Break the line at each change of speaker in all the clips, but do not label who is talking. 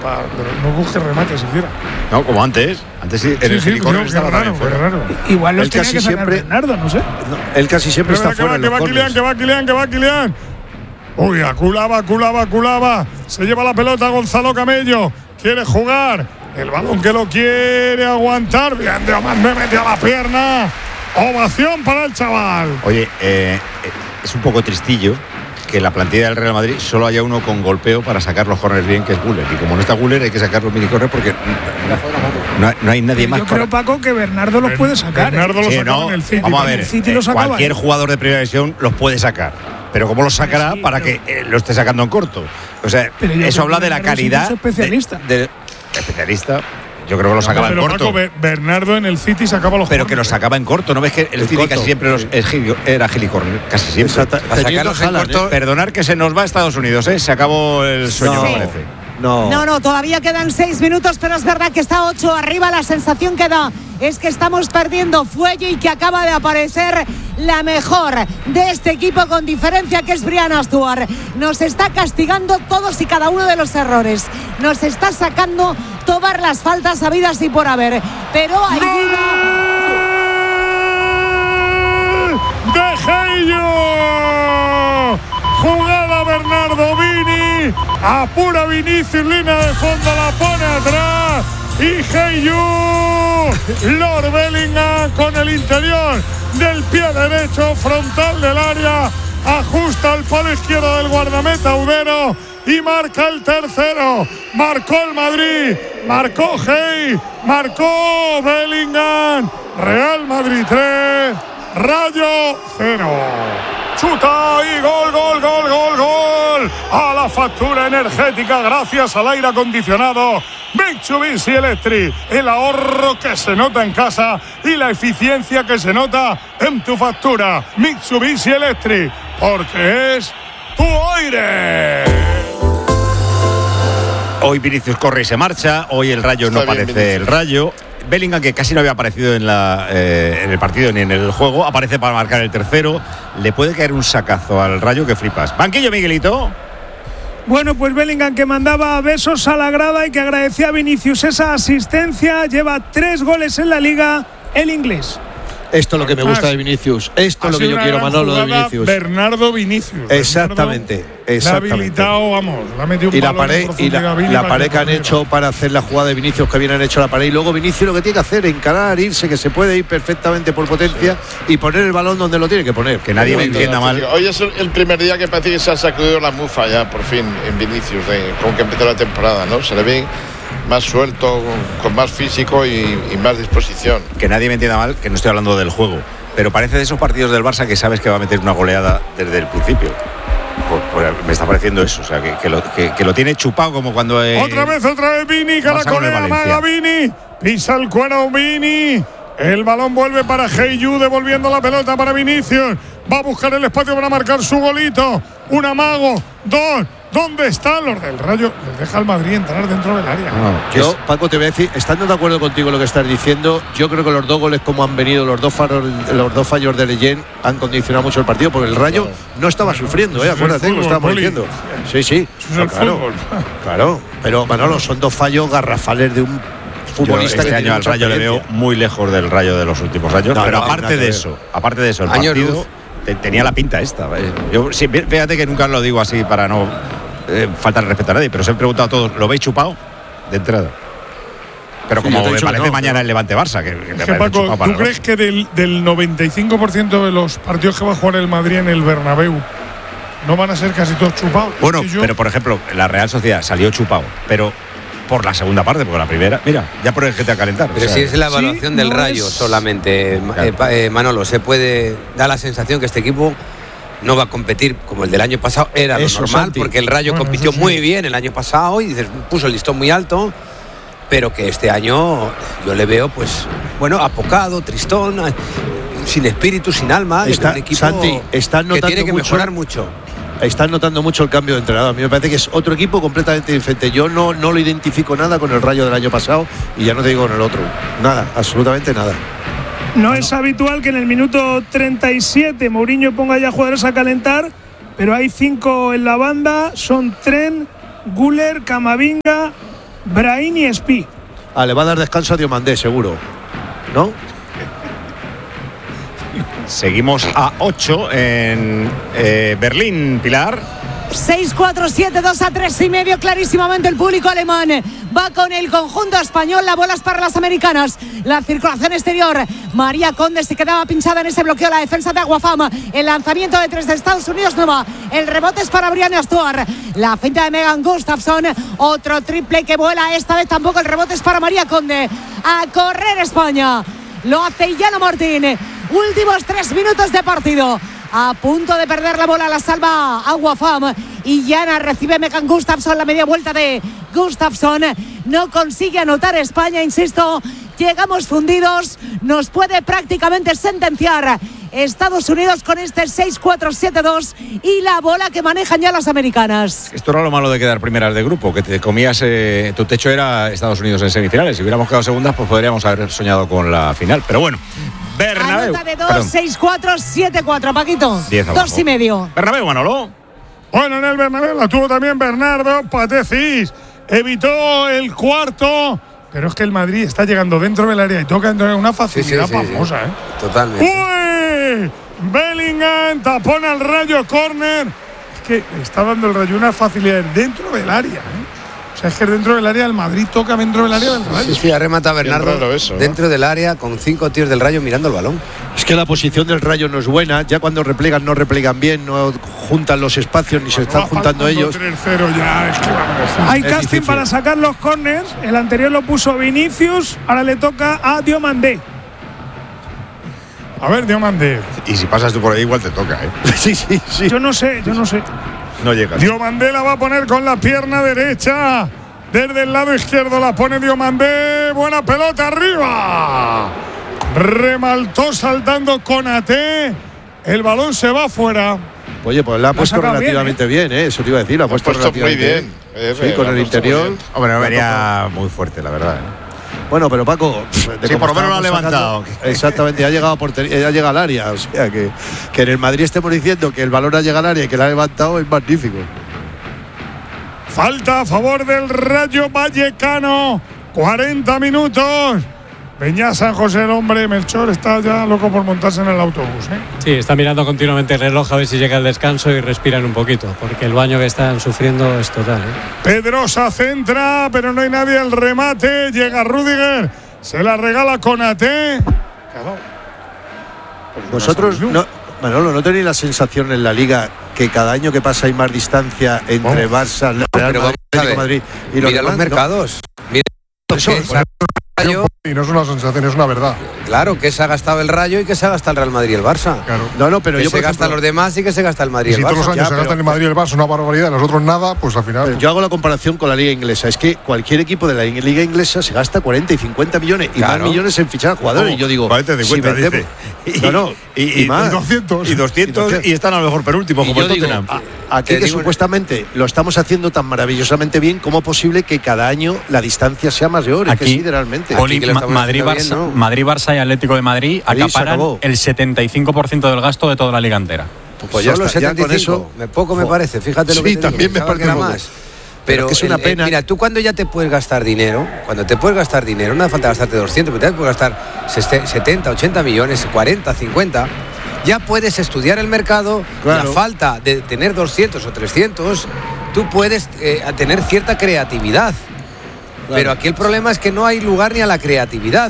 no busque remates siquiera.
No, como antes. Antes sí, en el Gilicorner estaba también fuera.
Igual los tenía que sacar Bernardo, no sé.
No, él casi siempre está fuera.
Que va Kylian. Uy, Culaba. Se lleva la pelota Gonzalo Camello. Quiere jugar. El balón que lo quiere aguantar. Bien de Omar, me metió a la pierna. Ovación para el chaval.
Oye, es un poco tristillo que en la plantilla del Real Madrid solo haya uno con golpeo para sacar los corners bien, que es Güler. Y como no está Güler, hay que sacar los mini corners porque no hay nadie más.
Yo creo, Paco, que Bernardo los puede sacar.
Bernardo los sacaba en el City.
Vamos a ver, cualquier jugador de primera división los puede sacar. Pero ¿cómo los sacará para que lo esté sacando en corto? O sea, eso habla de la calidad.
Especialista.
Especialista. Yo creo que lo sacaba en corto.
Paco, Bernardo en el City sacaba los
pero que lo sacaba en corto. ¿No ves que el City casi siempre era Gilicorner? Casi siempre.
Para sacarlos en corto.
Perdonar que se nos va a Estados Unidos, ¿eh? Se acabó el sueño, me parece.
No, todavía quedan 6 minutos, pero es verdad que está 8 arriba. La sensación que da es que estamos perdiendo fuelle y que acaba de aparecer la mejor de este equipo con diferencia, que es Brianna Stewart. Nos está castigando todos y cada uno de los errores. Nos está sacando todas las faltas habidas y por haber. Pero hay
¡De Gello! Jugada Bernardo Vini. Apura Vinicius, línea de fondo, la pone atrás. Y Gello. Lord Bellingham con el interior del pie derecho, frontal del área. Ajusta el palo izquierdo del guardameta Udero y marca el tercero. Marcó el Madrid, marcó Hey, marcó Bellingham. Real Madrid 3, Rayo 0. Chuta y gol. A la factura energética gracias al aire acondicionado Mitsubishi Electric. El ahorro que se nota en casa y la eficiencia que se nota en tu factura. Mitsubishi Electric, porque es tu aire.
Hoy Vinicius corre y se marcha. Hoy el Rayo no aparece el Rayo. Bellingham, que casi no había aparecido en el partido ni en el juego, aparece para marcar el tercero. Le puede caer un sacazo al Rayo que flipas. Banquillo, Miguelito.
Bueno, pues Bellingham, que mandaba besos a la grada y que agradecía a Vinicius esa asistencia. Lleva 3 goles en la Liga, el inglés.
Esto es lo que me gusta de Vinicius. Esto es lo que yo quiero, Manolo, de Vinicius.
Bernardo Vinicius.
Exactamente.
Le ha habilitado, vamos, le ha metido un balón en profundidad.
Y la pared que han hecho para hacer la jugada de Vinicius, que bien han hecho la pared. Y luego Vinicius lo que tiene que hacer es encarar, irse, que se puede ir perfectamente por potencia y poner el balón donde lo tiene que poner.
Que nadie me entienda mal.
Hoy es el primer día que parece que se ha sacudido la mufa ya, por fin, en Vinicius, con que empezó la temporada, ¿no? Se le ve más suelto, con más físico y más disposición.
Que nadie me entienda mal, que no estoy hablando del juego, pero parece de esos partidos del Barça que sabes que va a meter una goleada desde el principio. Pues me está pareciendo eso, o sea, que lo tiene chupado como cuando…
Otra vez Vini, caracolea, amaga Vini, pisa el cuero Vini. El balón vuelve para Gello, devolviendo la pelota para Vinicius. Va a buscar el espacio para marcar su golito. Un amago, 2… ¿Dónde están los del Rayo? Les deja al Madrid entrar dentro del área.
Yo, Paco, te voy a decir, estando de acuerdo contigo en lo que estás diciendo, yo creo que los 2 goles como han venido, los dos fallos de Leyen han condicionado mucho el partido, porque el Rayo no estaba sufriendo, acuérdate, lo estábamos diciendo. Sí. Claro. Pero, Manolo, son 2 fallos garrafales de un futbolista.
Este año al Rayo le veo muy lejos del Rayo de los últimos años. Pero aparte de eso, el partido tenía la pinta esta. Yo, sí, fíjate que nunca lo digo así para no faltar el respeto a nadie, pero os he preguntado a todos, ¿lo veis chupado? De entrada. Pero como me parece mañana el Levante-Barça, que me parece
Paco,
chupado para
¿tú crees que del 95% de los partidos que va a jugar el Madrid en el Bernabéu no van a ser casi todos chupados?
Bueno, pero por ejemplo, la Real Sociedad salió chupado, pero por la segunda parte, porque la primera, mira, ya por el que te a calentar.
Pero si es la evaluación del Rayo solamente, Manolo, se puede dar la sensación que este equipo no va a competir como el del año pasado. Era lo normal, Santi, porque el Rayo compitió muy bien el año pasado y puso el listón muy alto, pero que este año yo le veo, pues, bueno, apocado, tristón, sin espíritu, sin alma. Es un equipo
Santi, que
tiene que mejorar mucho.
Están notando mucho el cambio de entrenador. A mí me parece que es otro equipo completamente diferente. Yo no lo identifico nada con el Rayo del año pasado y ya no te digo con el otro. Nada, absolutamente nada.
No es habitual que en el minuto 37 Mourinho ponga ya jugadores a calentar, pero hay 5 en la banda. Son Trent, Güler, Camavinga, Brahim y Espí.
Le va a dar descanso a Diomandé, seguro, ¿no?
Seguimos a 8 en Berlín, Pilar.
6-4-7, 2-3,5, clarísimamente el público alemán va con el conjunto español. La bola es para las americanas. La circulación exterior. María Conde se quedaba pinchada en ese bloqueo. La defensa de Aguafam. El lanzamiento de 3 de Estados Unidos no va. El rebote es para Brianna Stuart. La finta de Megan Gustafson. Otro triple que vuela. Esta vez tampoco. El rebote es para María Conde. A correr España. Lo hace Illana Martín. Últimos 3 minutos de partido. A punto de perder la bola, la salva Aguafam. Y Yana recibe Megan Gustafson, la media vuelta de Gustafson. No consigue anotar España, insisto. Llegamos fundidos. Nos puede prácticamente sentenciar Estados Unidos con este 6-4-7-2 y la bola que manejan ya las americanas.
Esto era lo malo de quedar primeras de grupo, que te comías, tu techo era Estados Unidos en semifinales. Si hubiéramos quedado segundas, pues podríamos haber soñado con la final. Pero bueno, Bernabéu.
Anota de 2, 6-4-7-4, Paquito. 2,5.
Bernabéu, Manolo.
Bueno, en el Bernabéu la tuvo también Bernardo Patecis. Evitó el cuarto. Pero es que el Madrid está llegando dentro del área y toca entrar en una facilidad famosa, ¿eh?
Totalmente.
¡Uy! Bellingham, tapón al Rayo, córner. Es que está dando el Rayo una facilidad dentro del área, ¿eh? O sea, es que dentro del área el Madrid toca dentro del área del Rayo.
Sí, remata Bernardo eso, dentro del área con 5 tíos del Rayo mirando el balón.
Es que la posición del Rayo no es buena. Ya cuando replegan, no replegan bien, no juntan los espacios ni se están juntando ellos.
3-0 ya, es que vamos.
Hay casting para sacar los corners. El anterior lo puso Vinicius. Ahora le toca a Diomandé.
A ver, Diomandé.
Y si pasas tú por ahí, igual te toca, ¿eh?
Sí.
Yo no sé.
No llega.
Diomandé la va a poner con la pierna derecha. Desde el lado izquierdo la pone Diomandé. Buena pelota arriba. Remaltó saltando Konaté. El balón se va afuera.
Oye, pues la ha puesto relativamente bien, ¿eh? Eso te iba a decir. La ha puesto relativamente
muy bien.
Sí, con el interior.
Hombre, no venía muy fuerte, la verdad.
Bueno, pero Paco,
sí, por lo menos lo ha levantado.
Exactamente, ha llegado al área. O sea, que en el Madrid estemos diciendo que el balón ha llegado al área y que la ha levantado es magnífico.
Falta a favor del Rayo Vallecano. 40 minutos. Peña San José, el hombre. Melchor está ya loco por montarse en el autobús, ¿eh?
Sí, está mirando continuamente el reloj a ver si llega el descanso y respiran un poquito, porque el baño que están sufriendo es total, ¿eh?
Pedrosa centra, pero no hay nadie. El remate. Llega Rüdiger. Se la regala Konaté.
Vosotros no, Manolo, ¿no tenéis la sensación en la Liga que cada año que pasa hay más distancia entre Barça, Real Madrid, Atlético Madrid y los
demás? Los mercados. Mira
y no es una sensación, es una verdad.
Claro, que se ha gastado el Rayo y que se ha gastado el Real Madrid y el Barça.
Claro.
No, pero
que
yo
se gastan los demás y que se gasta el Madrid y el Barça.
Si todos los años se gastan el Madrid y el Barça una barbaridad, los otros nada, pues al final.
Yo hago la comparación con la Liga Inglesa. Es que cualquier equipo de la Liga Inglesa se gasta 40 y 50 millones y más millones en fichar a jugadores. Y yo digo,
40 y 50,
si vendemos,
y más.
200.
Y 200 y están a lo mejor penúltimos, como el Tottenham.
Aquí que supuestamente lo estamos haciendo tan maravillosamente bien, ¿cómo es posible que cada año la distancia sea mayor?
Aquí,
que sí, literalmente.
Madrid-Barça y Atlético de Madrid acaparan el 75% del gasto de toda la liga entera.
Pues solo 75, poco me parece, fíjate lo que te
también
digo,
me parece
más. Pero
es una pena.
Mira, tú cuando ya te puedes gastar dinero, no hace falta gastarte 200, pero te puedes gastar 70, 80 millones, 40, 50, ya puedes estudiar el mercado, la falta de tener 200 o 300, tú puedes tener cierta creatividad. Pero aquí el problema es que no hay lugar ni a la creatividad.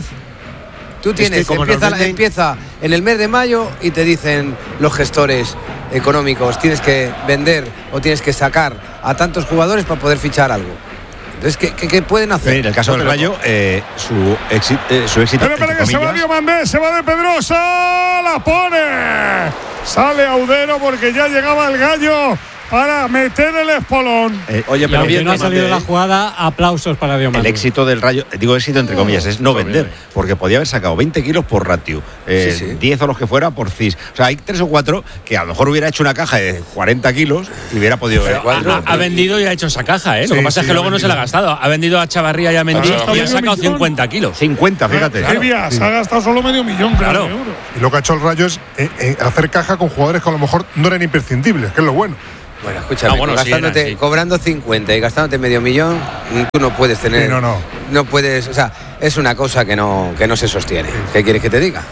Tú tienes, empieza en el mes de mayo y te dicen los gestores económicos, tienes que vender o tienes que sacar a tantos jugadores para poder fichar algo. Entonces, ¿qué pueden hacer?
En el caso del Rayo, su éxito.
Pero que se va Diomandé, se va de Pedrosa, la pone. Sale Audero porque ya llegaba el Gallo para meter el espolón.
Oye, pero bien, no ha salido la jugada, aplausos para Diomandé.
El éxito del Rayo, digo éxito entre comillas, es no vender, porque podía haber sacado 20 kilos por ratio, 10 o los que fuera por CIS. O sea, hay 3 o 4 que a lo mejor hubiera hecho una caja de 40 kilos y hubiera podido ver.
Ha vendido y ha hecho esa caja, ¿eh? Lo que pasa es que luego no se la ha gastado. Ha vendido a Chavarría y a Mendy y ha sacado 50 kilos.
50, fíjate.
Se ha gastado solo medio millón de euros.
Y lo que ha hecho el Rayo es hacer caja con jugadores que a lo mejor no eran imprescindibles, que es lo bueno.
Bueno, escúchame, cobrando 50 y gastándote medio millón, tú no puedes tener.
Sí,
no puedes, o sea, es una cosa que no se sostiene. ¿Qué quieres que te diga?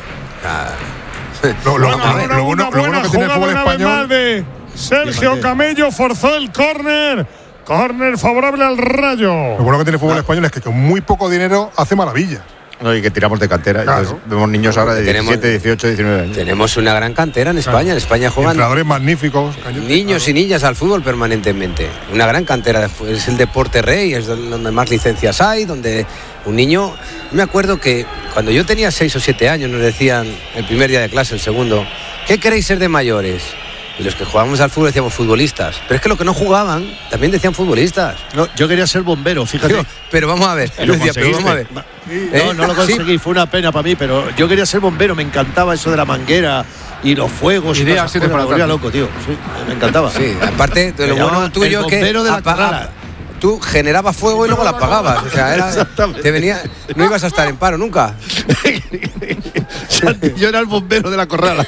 Una buena jugada una vez más de Sergio Camello, forzó el córner. Córner favorable al Rayo.
Lo bueno que tiene el fútbol español es que con muy poco dinero hace maravillas.
No, y que tiramos de cantera. Claro. Vemos niños ahora de 17, 18, 19 años.
Tenemos una gran cantera en España. En España juegan
entrenadores magníficos.
Niños y niñas al fútbol permanentemente. Una gran cantera. Es el deporte rey, es donde más licencias hay, donde un niño... Me acuerdo que cuando yo tenía 6 o 7 años nos decían, el primer día de clase, el segundo, ¿qué queréis ser de mayores? Y los que jugábamos al fútbol decíamos futbolistas. Pero es que los que no jugaban también decían futbolistas.
No, yo quería ser bombero, fíjate.
Pero vamos a ver.
Yo decía, pero vamos a ver. No lo conseguí, fue una pena para mí, pero yo quería ser bombero, me encantaba eso de la manguera y los fuegos. Me volvía loco, tío. Sí, me encantaba.
Sí, aparte, lo bueno tuyo es que tú generabas fuego y luego la apagabas. O sea, te venía, no ibas a estar en paro nunca.
Yo era el bombero de la corrala.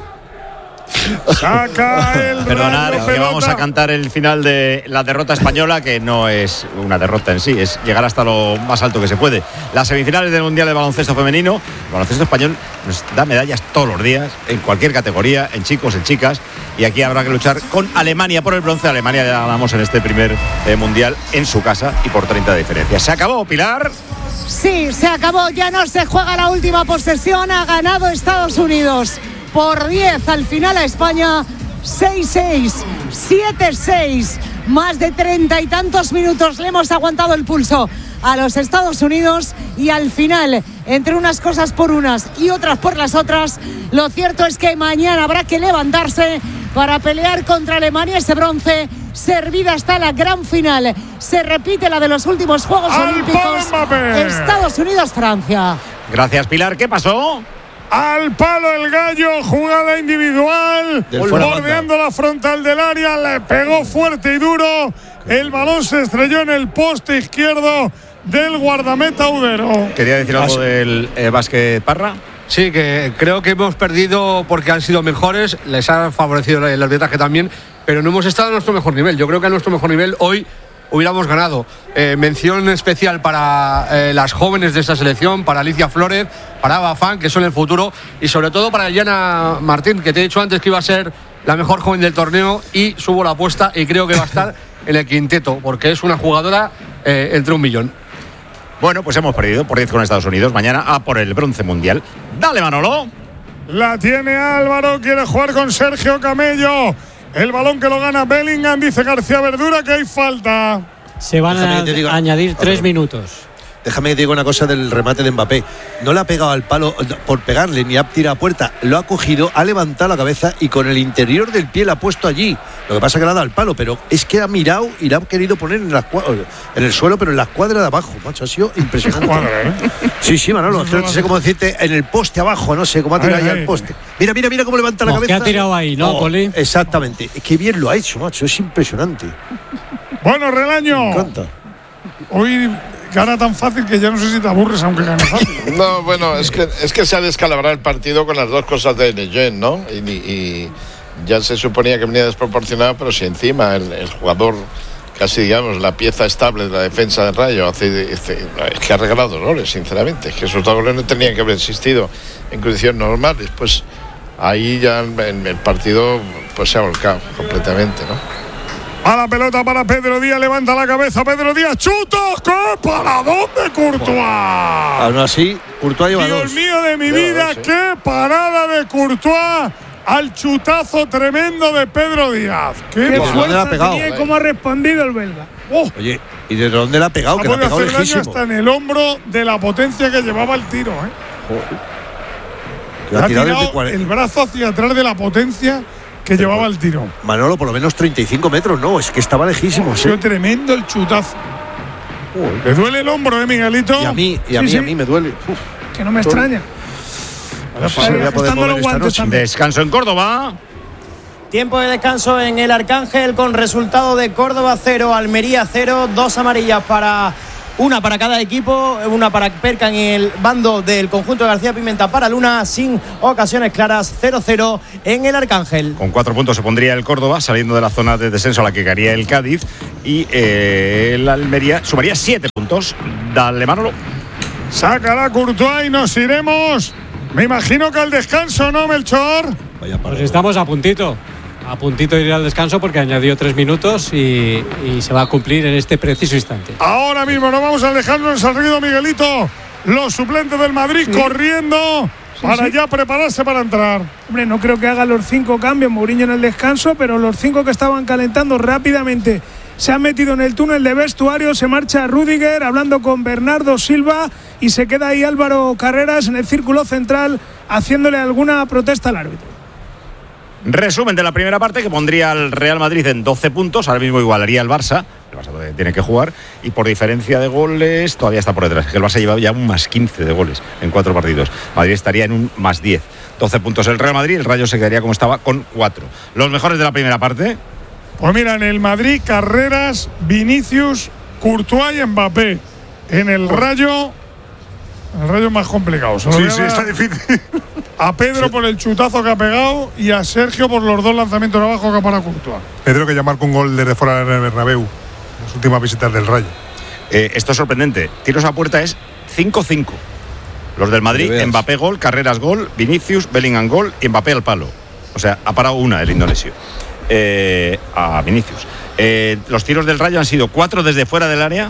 Saca el
Perdonad, que vamos a cantar el final de la derrota española, que no es una derrota en sí, es llegar hasta lo más alto que se puede. Las semifinales del Mundial de Baloncesto Femenino. El baloncesto español nos da medallas todos los días, en cualquier categoría, en chicos, en chicas. Y aquí habrá que luchar con Alemania por el bronce. Alemania ya ganamos en este primer Mundial en su casa y por 30 de diferencia. ¿Se acabó, Pilar?
Sí, se acabó. Ya no se juega la última posesión. Ha ganado Estados Unidos por 10 al final a España, 6-6, 7-6, más de 30 y tantos minutos le hemos aguantado el pulso a los Estados Unidos y al final, entre unas cosas por unas y otras por las otras, lo cierto es que mañana habrá que levantarse para pelear contra Alemania ese bronce. Servida está la gran final, se repite la de los últimos Juegos Olímpicos, Estados Unidos-Francia.
Gracias, Pilar. ¿Qué pasó?
Al palo el Gallo, jugada individual, bordeando la frontal del área, le pegó fuerte y duro, el balón se estrelló en el poste izquierdo del guardameta Udero.
¿Quería decir algo del básquet Parra?
Sí, que creo que hemos perdido porque han sido mejores, les ha favorecido el arbitraje también, pero no hemos estado a nuestro mejor nivel. Yo creo que a nuestro mejor nivel hoy hubiéramos ganado. Mención especial para las jóvenes de esta selección, para Alicia Flores, para Ava Fan, que son el futuro, y sobre todo para Eliana Martín, que te he dicho antes que iba a ser la mejor joven del torneo, y subo la apuesta y creo que va a estar en el quinteto, porque es una jugadora entre 1 millón.
Bueno, pues hemos perdido por 10 con Estados Unidos. Mañana a por el bronce mundial. Dale, Manolo.
La tiene Álvaro, quiere jugar con Sergio Camello. El balón que lo gana Bellingham, dice García Verdura que hay falta.
Se van a añadir 3 minutos.
Déjame que te diga una cosa del remate de Mbappé. No le ha pegado al palo por pegarle, ni ha tirado a puerta. Lo ha cogido, ha levantado la cabeza y con el interior del pie la ha puesto allí. Lo que pasa es que le ha dado al palo, pero es que ha mirado y la ha querido poner en el suelo, pero en la escuadra de abajo, macho. Ha sido impresionante. Sí, Manolo. No sé cómo decirte, en el poste abajo, no sé cómo ha tirado ya el poste. Mira cómo levanta la cabeza.
¿Qué ha tirado ahí, no, Poli?
Exactamente. Qué bien lo ha hecho, macho. Es impresionante.
Bueno, Relaño.
Me encanta.
Hoy gana tan fácil que ya no sé si te aburres aunque gane fácil.
No, bueno, es que se ha descalabrado el partido con las dos cosas de Leyen, ¿no? Y ya se suponía que venía desproporcionado, pero si encima el jugador, casi digamos, la pieza estable de la defensa del Rayo, es que ha regalado dolores, sinceramente. Es que esos dos goles no tenían que haber existido en condiciones normales. Pues ahí ya el partido pues se ha volcado completamente, ¿no?
A la pelota para Pedro Díaz, levanta la cabeza Pedro Díaz, chuta, ¿qué paradón de Courtois?
Aún así, Courtois lleva
Dios
dos.
Mío de mi vida, qué parada de Courtois al chutazo tremendo de Pedro Díaz.
Qué fuerza tenía y cómo ha respondido el belga.
Oye, ¿y de dónde la ha pegado?
Que la ha pegado lejísimo. Hasta en el hombro de la potencia que llevaba el tiro, Ha tirado el brazo hacia atrás de la potencia que llevaba el tiro.
Manolo, por lo menos 35 metros, no, es que estaba lejísimo.
Ha sido tremendo el chutazo. ¿Le duele el hombro, Miguelito?
Y a mí me duele.
Que no me extraña.
Descanso en Córdoba.
Tiempo de descanso en el Arcángel con resultado de Córdoba 0, Almería 0, 2 amarillas para una para cada equipo, una para Perca en el bando del conjunto de García Pimenta para Luna, sin ocasiones claras, 0-0 en el Arcángel.
Con 4 puntos se pondría el Córdoba, saliendo de la zona de descenso a la que caería el Cádiz, y el Almería sumaría 7 puntos. Dale, Manolo.
Sácala Courtois y nos iremos. Me imagino que al descanso, ¿no, Melchor?
Pues estamos a puntito de ir al descanso porque añadió 3 minutos y se va a cumplir en este preciso instante.
Ahora mismo nos vamos a alejarnos al ruido, Miguelito. Los suplentes del Madrid corriendo para ya prepararse para entrar.
Hombre, no creo que haga los 5 cambios Mourinho en el descanso, pero los 5 que estaban calentando rápidamente se han metido en el túnel de vestuario. Se marcha Rüdiger hablando con Bernardo Silva y se queda ahí Álvaro Carreras en el círculo central haciéndole alguna protesta al árbitro.
Resumen de la primera parte, que pondría al Real Madrid en 12 puntos. Ahora mismo igualaría al Barça. El Barça tiene que jugar. Y por diferencia de goles todavía está por detrás. El Barça lleva ya un más 15 de goles en 4 partidos. Madrid estaría en un más 10. 12 puntos el Real Madrid. El Rayo se quedaría como estaba con 4. Los mejores de la primera parte.
Pues mira, en el Madrid, Carreras, Vinicius, Courtois y Mbappé. En el Rayo es más complicado.
Sí, está difícil.
A Pedro por el chutazo que ha pegado y a Sergio por los 2 lanzamientos abajo que ha parado Courtois.
Pedro, que ya marcó un gol desde fuera del Bernabéu en las últimas visitas del Rayo.
Esto es sorprendente. Tiros a puerta es 5-5. Los del Madrid, Mbappé gol, Carreras gol, Vinicius, Bellingham gol y Mbappé al palo. O sea, ha parado una el indonesio. A Vinicius. Los tiros del Rayo han sido 4 desde fuera del área.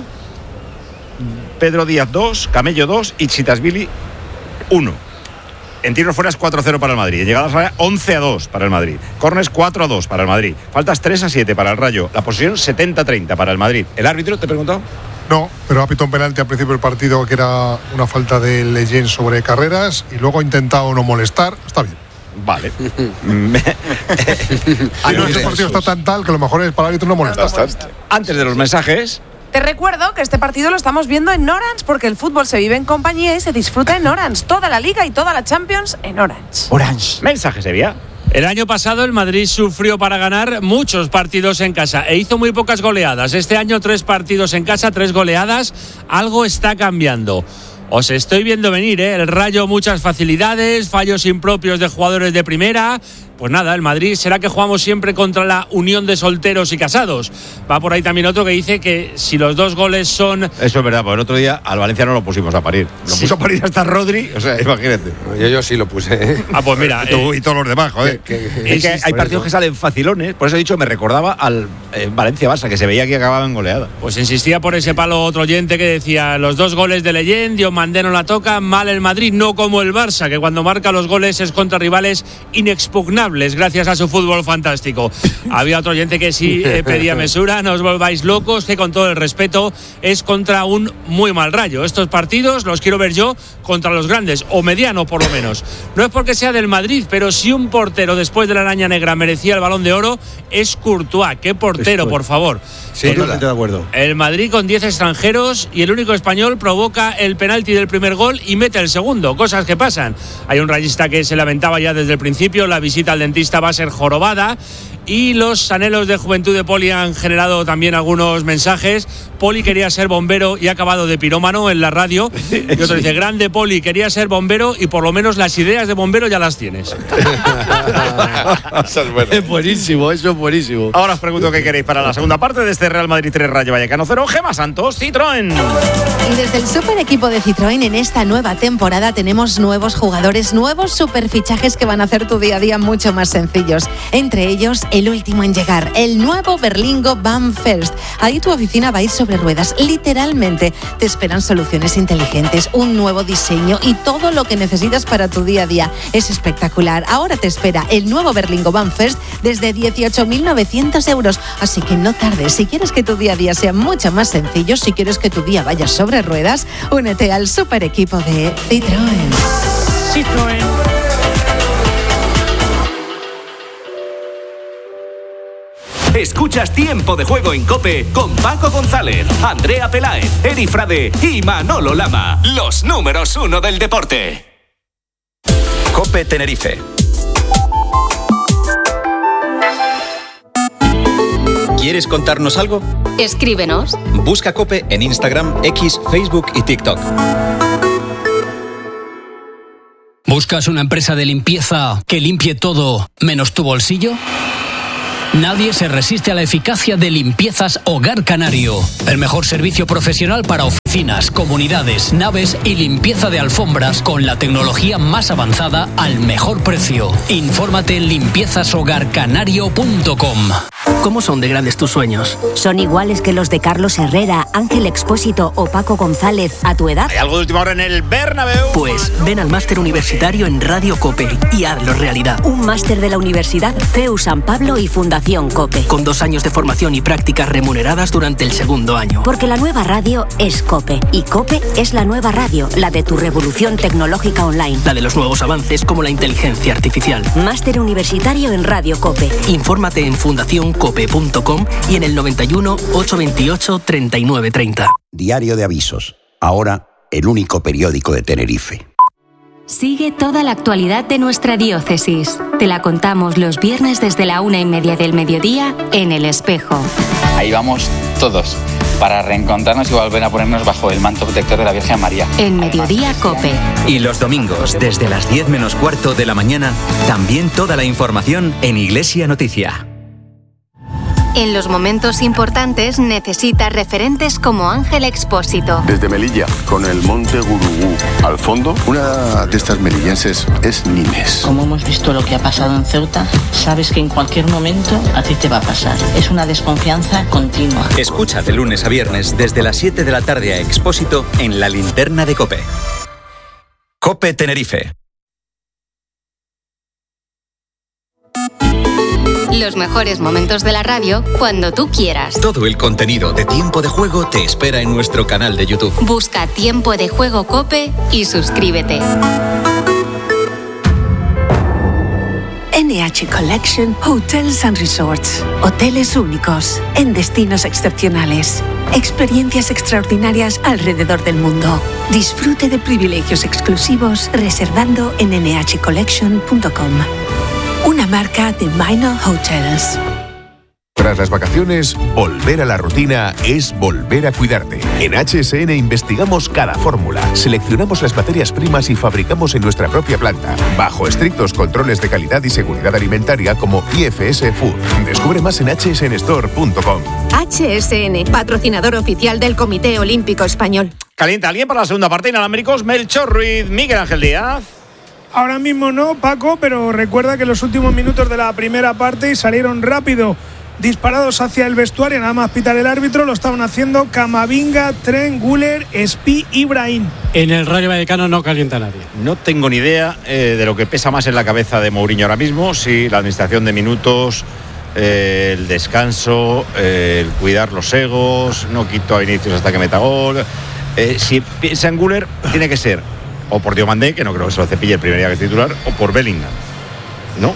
Pedro Díaz 2, Camello 2 y Chitasvili 1. En tiros fuera es 4-0 para el Madrid. En llegadas a 11-2 para el Madrid. Corners 4-2 para el Madrid. Faltas 3-7 para el Rayo. La posición 70-30 para el Madrid. ¿El árbitro te he preguntado?
No, pero ha pitado un penalti al principio del partido que era una falta de Leyen sobre Carreras y luego ha intentado no molestar. Está bien.
Vale.
Este partido está tan tal que a lo mejor para el árbitro no molesta.
Antes de los mensajes.
Te recuerdo que este partido lo estamos viendo en Orange porque el fútbol se vive en compañía y se disfruta en Orange. Toda la Liga y toda la Champions en Orange.
Orange. Mensaje, Sevilla.
El año pasado el Madrid sufrió para ganar muchos partidos en casa e hizo muy pocas goleadas. Este año 3 partidos en casa, 3 goleadas. Algo está cambiando. Os estoy viendo venir, ¿eh? El Rayo muchas facilidades, fallos impropios de jugadores de primera. Pues nada, el Madrid será que jugamos siempre contra la unión de solteros y casados. Va por ahí también otro que dice que si los 2 goles son…
Eso es verdad, porque el otro día al Valencia no lo pusimos a parir. Lo puso a parir hasta Rodri, o sea, imagínate.
Yo sí lo puse, ¿eh?
Ah, pues mira. Y todos los demás, joder. Es que hay partidos que salen facilones, por eso he dicho, me recordaba al Valencia-Barça, que se veía que acababa en goleada.
Pues insistía por ese palo otro oyente que decía, los 2 goles de Leyen, Diomandé no la toca, mal el Madrid, no como el Barça, que cuando marca los goles es contra rivales inexpugnables gracias a su fútbol fantástico. Había otro oyente que sí pedía mesura, no os volváis locos, que con todo el respeto es contra un muy mal Rayo. Estos partidos los quiero ver yo contra los grandes, o mediano por lo menos. No es porque sea del Madrid, pero si un portero después de la araña negra merecía el Balón de Oro, es Courtois. ¿Qué portero, por favor?
Sí, totalmente de acuerdo.
El Madrid con 10 extranjeros y el único español provoca el penalti del primer gol y mete el segundo. Cosas que pasan. Hay un rayista que se lamentaba ya desde el principio, la visita al dentista va a ser jorobada. Y los anhelos de juventud de Poli han generado también algunos mensajes. Poli quería ser bombero y ha acabado de pirómano en la radio. Y otro dice, grande Poli, quería ser bombero y por lo menos las ideas de bombero ya las tienes.
Eso es bueno.
Es buenísimo, eso es buenísimo.
Ahora os pregunto qué queréis para la segunda parte de este Real Madrid 3 Rayo Vallecano 0. Gemma Santos, Citroën.
Y desde el super equipo de Citroën en esta nueva temporada tenemos nuevos jugadores, nuevos superfichajes que van a hacer tu día a día mucho más sencillos. Entre ellos, el último en llegar, el nuevo Berlingo Van First. Ahí tu oficina va a ir sobre ruedas, literalmente. Te esperan soluciones inteligentes, un nuevo diseño y todo lo que necesitas para tu día a día. Es espectacular. Ahora te espera el nuevo Berlingo Van First desde 18.900 euros. Así que no tardes. Si quieres que tu día a día sea mucho más sencillo, si quieres que tu día vaya sobre ruedas, únete al super equipo de Citroën.
Citroën.
Escuchas Tiempo de Juego en COPE con Paco González, Andrea Peláez, Eri Frade y Manolo Lama. Los números 1 del deporte. COPE Tenerife.
¿Quieres contarnos algo?
Escríbenos.
Busca COPE en Instagram, X, Facebook y TikTok.
¿Buscas una empresa de limpieza que limpie todo menos tu bolsillo? Nadie se resiste a la eficacia de Limpiezas Hogar Canario. El mejor servicio profesional para oficinas, comunidades, naves y limpieza de alfombras con la tecnología más avanzada al mejor precio. Infórmate en limpiezashogarcanario.com.
¿Cómo son de grandes tus sueños?
¿Son iguales que los de Carlos Herrera, Ángel Expósito o Paco González a tu edad?
¿Hay algo de última hora en el Bernabéu?
Pues ven al máster universitario en Radio COPE y hazlo realidad.
Un máster de la Universidad CEU San Pablo y Fundación COPE.
Con 2 años de formación y prácticas remuneradas durante el segundo año.
Porque la nueva radio es COPE. Y COPE es la nueva radio, la de tu revolución tecnológica online.
La de los nuevos avances como la inteligencia artificial.
Máster universitario en Radio COPE.
Infórmate en fundacioncope.com y en el 91 828 3930.
Diario de Avisos. Ahora, el único periódico de Tenerife.
Sigue toda la actualidad de nuestra diócesis. Te la contamos los viernes desde la 1:30 del mediodía en El Espejo.
Ahí vamos todos, para reencontrarnos y volver a ponernos bajo el manto protector de la Virgen María.
En Mediodía COPE.
Y los domingos, desde las 10 menos cuarto de la mañana, también toda la información en Iglesia Noticia.
En los momentos importantes necesitas referentes como Ángel Expósito.
Desde Melilla, con el monte Gurugú al fondo, una de estas melillenses es Nimes.
Como hemos visto lo que ha pasado en Ceuta, sabes que en cualquier momento a ti te va a pasar. Es una desconfianza continua.
Escucha de lunes a viernes desde las 7 de la tarde a Expósito en La Linterna de COPE. COPE Tenerife.
Los mejores momentos de la radio cuando tú quieras.
Todo el contenido de Tiempo de Juego te espera en nuestro canal de YouTube.
Busca Tiempo de Juego COPE y suscríbete.
NH Collection Hotels and Resorts. Hoteles únicos, en destinos excepcionales. Experiencias extraordinarias alrededor del mundo. Disfrute de privilegios exclusivos reservando en nhcollection.com. Una marca de Minor Hotels.
Tras las vacaciones, volver a la rutina es volver a cuidarte. En HSN investigamos cada fórmula, seleccionamos las materias primas y fabricamos en nuestra propia planta, bajo estrictos controles de calidad y seguridad alimentaria como IFS Food. Descubre más en hsnstore.com.
HSN, patrocinador oficial del Comité Olímpico Español.
¿Calienta alguien para la segunda parte? Inalámbricos, Melchor Ruiz, Miguel Ángel Díaz.
Ahora mismo no, Paco, pero recuerda que los últimos minutos de la primera parte salieron rápido, disparados hacia el vestuario, nada más pitar el árbitro, lo estaban haciendo Camavinga, Trent, Güler, Espí y Brahim.
En el Rayo Vallecano no calienta nadie.
No tengo ni idea de lo que pesa más en la cabeza de Mourinho ahora mismo, si la administración de minutos, el descanso, el cuidar los egos, no quito a Vinicius hasta que meta gol. Si piensa en Güler, tiene que ser o por Diomandé, que no creo que se lo cepille el primer día que es titular, o por Bellingham, ¿no?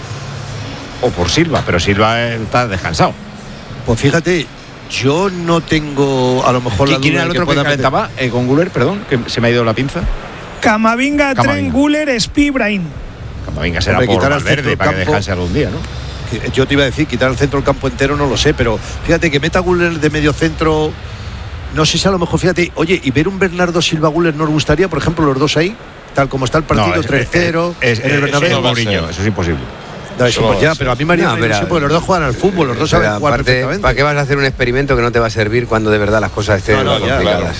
O por Silva, pero Silva está descansado.
Pues fíjate, yo no tengo a lo mejor la duda.
¿Quién era el otro que calentaba con Güler? Perdón, que se me ha ido la pinza.
Camavinga, Trent, Güler, Espí, Brahim.
Camavinga será por Valverde para que descanse algún día, ¿no?
Yo te iba a decir, quitar el centro del campo entero no lo sé, pero fíjate que meta Güler de medio centro. No sé si a lo mejor, fíjate, oye, y ver un Bernardo Silva Güler nos gustaría, por ejemplo, los dos ahí, tal como está el partido, no, 3-0 en el Bernabéu.
Mourinho, eso es imposible.
No, eso pues ya, pero a mí María porque los dos juegan al fútbol, los dos saben jugar perfectamente.
¿Para qué vas a hacer un experimento que no te va a servir cuando de verdad las cosas estén complicadas?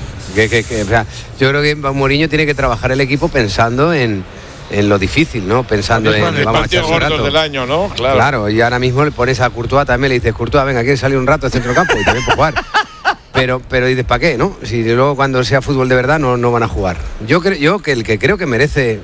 O sea, yo creo que Mourinho tiene que trabajar el equipo pensando en lo difícil, ¿no? Pensando en
el partido gordo del año, ¿no?
Claro, y ahora mismo le pones a Courtois también, le dices, Courtois, venga, ¿quieres salir un rato al centro campo? Y también puede jugar. Pero dices, ¿para qué, no? Si luego cuando sea fútbol de verdad no van a jugar. Yo que el que creo que merece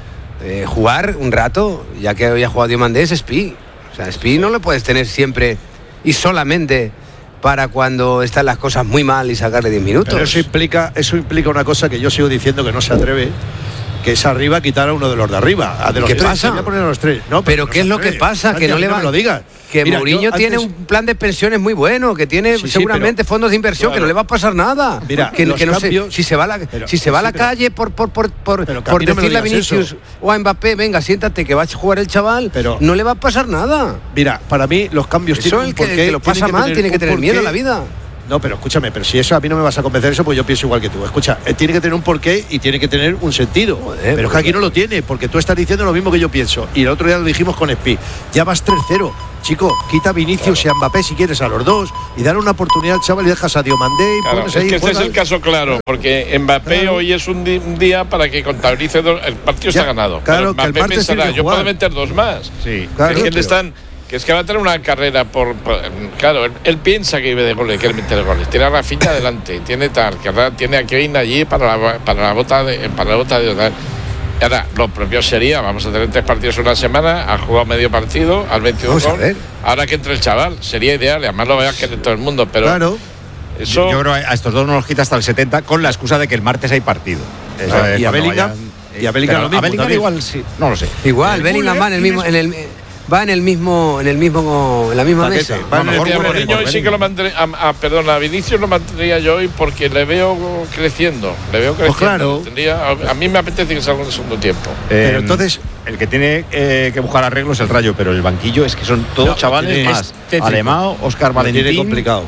jugar un rato, ya que hoy ha jugado Diomandé, es Espí. O sea, Espí no lo puedes tener siempre y solamente para cuando están las cosas muy mal y sacarle 10 minutos.
Pero eso implica una cosa que yo sigo diciendo que no se atreve, que es arriba quitar a uno de los de arriba. A de los
¿Qué
tres,
pasa?
voy a poner a los tres. No,
pero ¿qué es lo que pasa? Que no le va.
Lo digas.
Que Mourinho tiene un plan de pensiones muy bueno, que tiene seguramente fondos de inversión, que no le va a pasar nada.
Mira,
que no sé, si se va a la calle por decirle a Vinicius o a Mbappé, venga, siéntate que va a jugar el chaval, pero no le va a pasar nada.
Mira, para mí los cambios
tienen un porqué. Que lo pasa mal tiene que tener miedo a la vida.
No, pero escúchame, pero si eso a mí no me vas a convencer eso, pues yo pienso igual que tú. Escucha, tiene que tener un porqué y tiene que tener un sentido. Joder, pero es que aquí no lo tiene, porque tú estás diciendo lo mismo que yo pienso. Y el otro día lo dijimos con Spi. Ya vas 3-0. Chico, quita a Vinicius y a Mbappé si quieres a los dos y dar una oportunidad al chaval y dejas a Diomandé y pones ahí.
Es que este es el caso claro, porque Mbappé hoy es un día para que contabilice el partido está ganado.
Claro,
pero Mbappé pensará, yo puedo meter dos más.
Sí,
claro. Que es que va a tener una carrera claro, él piensa que vive de goles, quiere meter goles. Tiene a Rafinha adelante, tiene tiene a Kevin allí para la bota de Ahora, lo propio sería, vamos a tener 3 partidos en una semana, ha jugado medio partido, al 22 gol. Ahora que entre el chaval, sería ideal, y además lo vaya a querer todo el mundo, pero
claro.
Eso... Yo creo que a estos dos no los quita hasta el 70 con la excusa de que el martes hay partido.
Y a Bellingham lo mismo.
A Bellingham igual sí, no lo sé.
Igual, Bellingham va en la misma mesa.
Mourinho hoy sí que lo mantendría. A Vinicius lo mantendría yo hoy porque le veo creciendo.
Pues claro.
A mí me apetece que salga en el segundo tiempo.
Pero entonces,
el que tiene que buscar arreglos es el Rayo, pero el banquillo es que son todos chavales más. Alemão, Óscar Valentín.
Lo tiene complicado.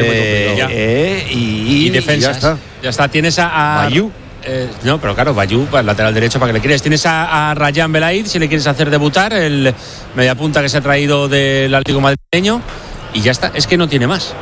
Y defensas. Ya está. Tienes a
Bayú.
No, pero claro, Bayú, el lateral derecho, ¿para que le quieres? Tienes a Rayan Belaid, si le quieres hacer debutar, el mediapunta que se ha traído del Atlético madrileño, y ya está, es que no tiene más.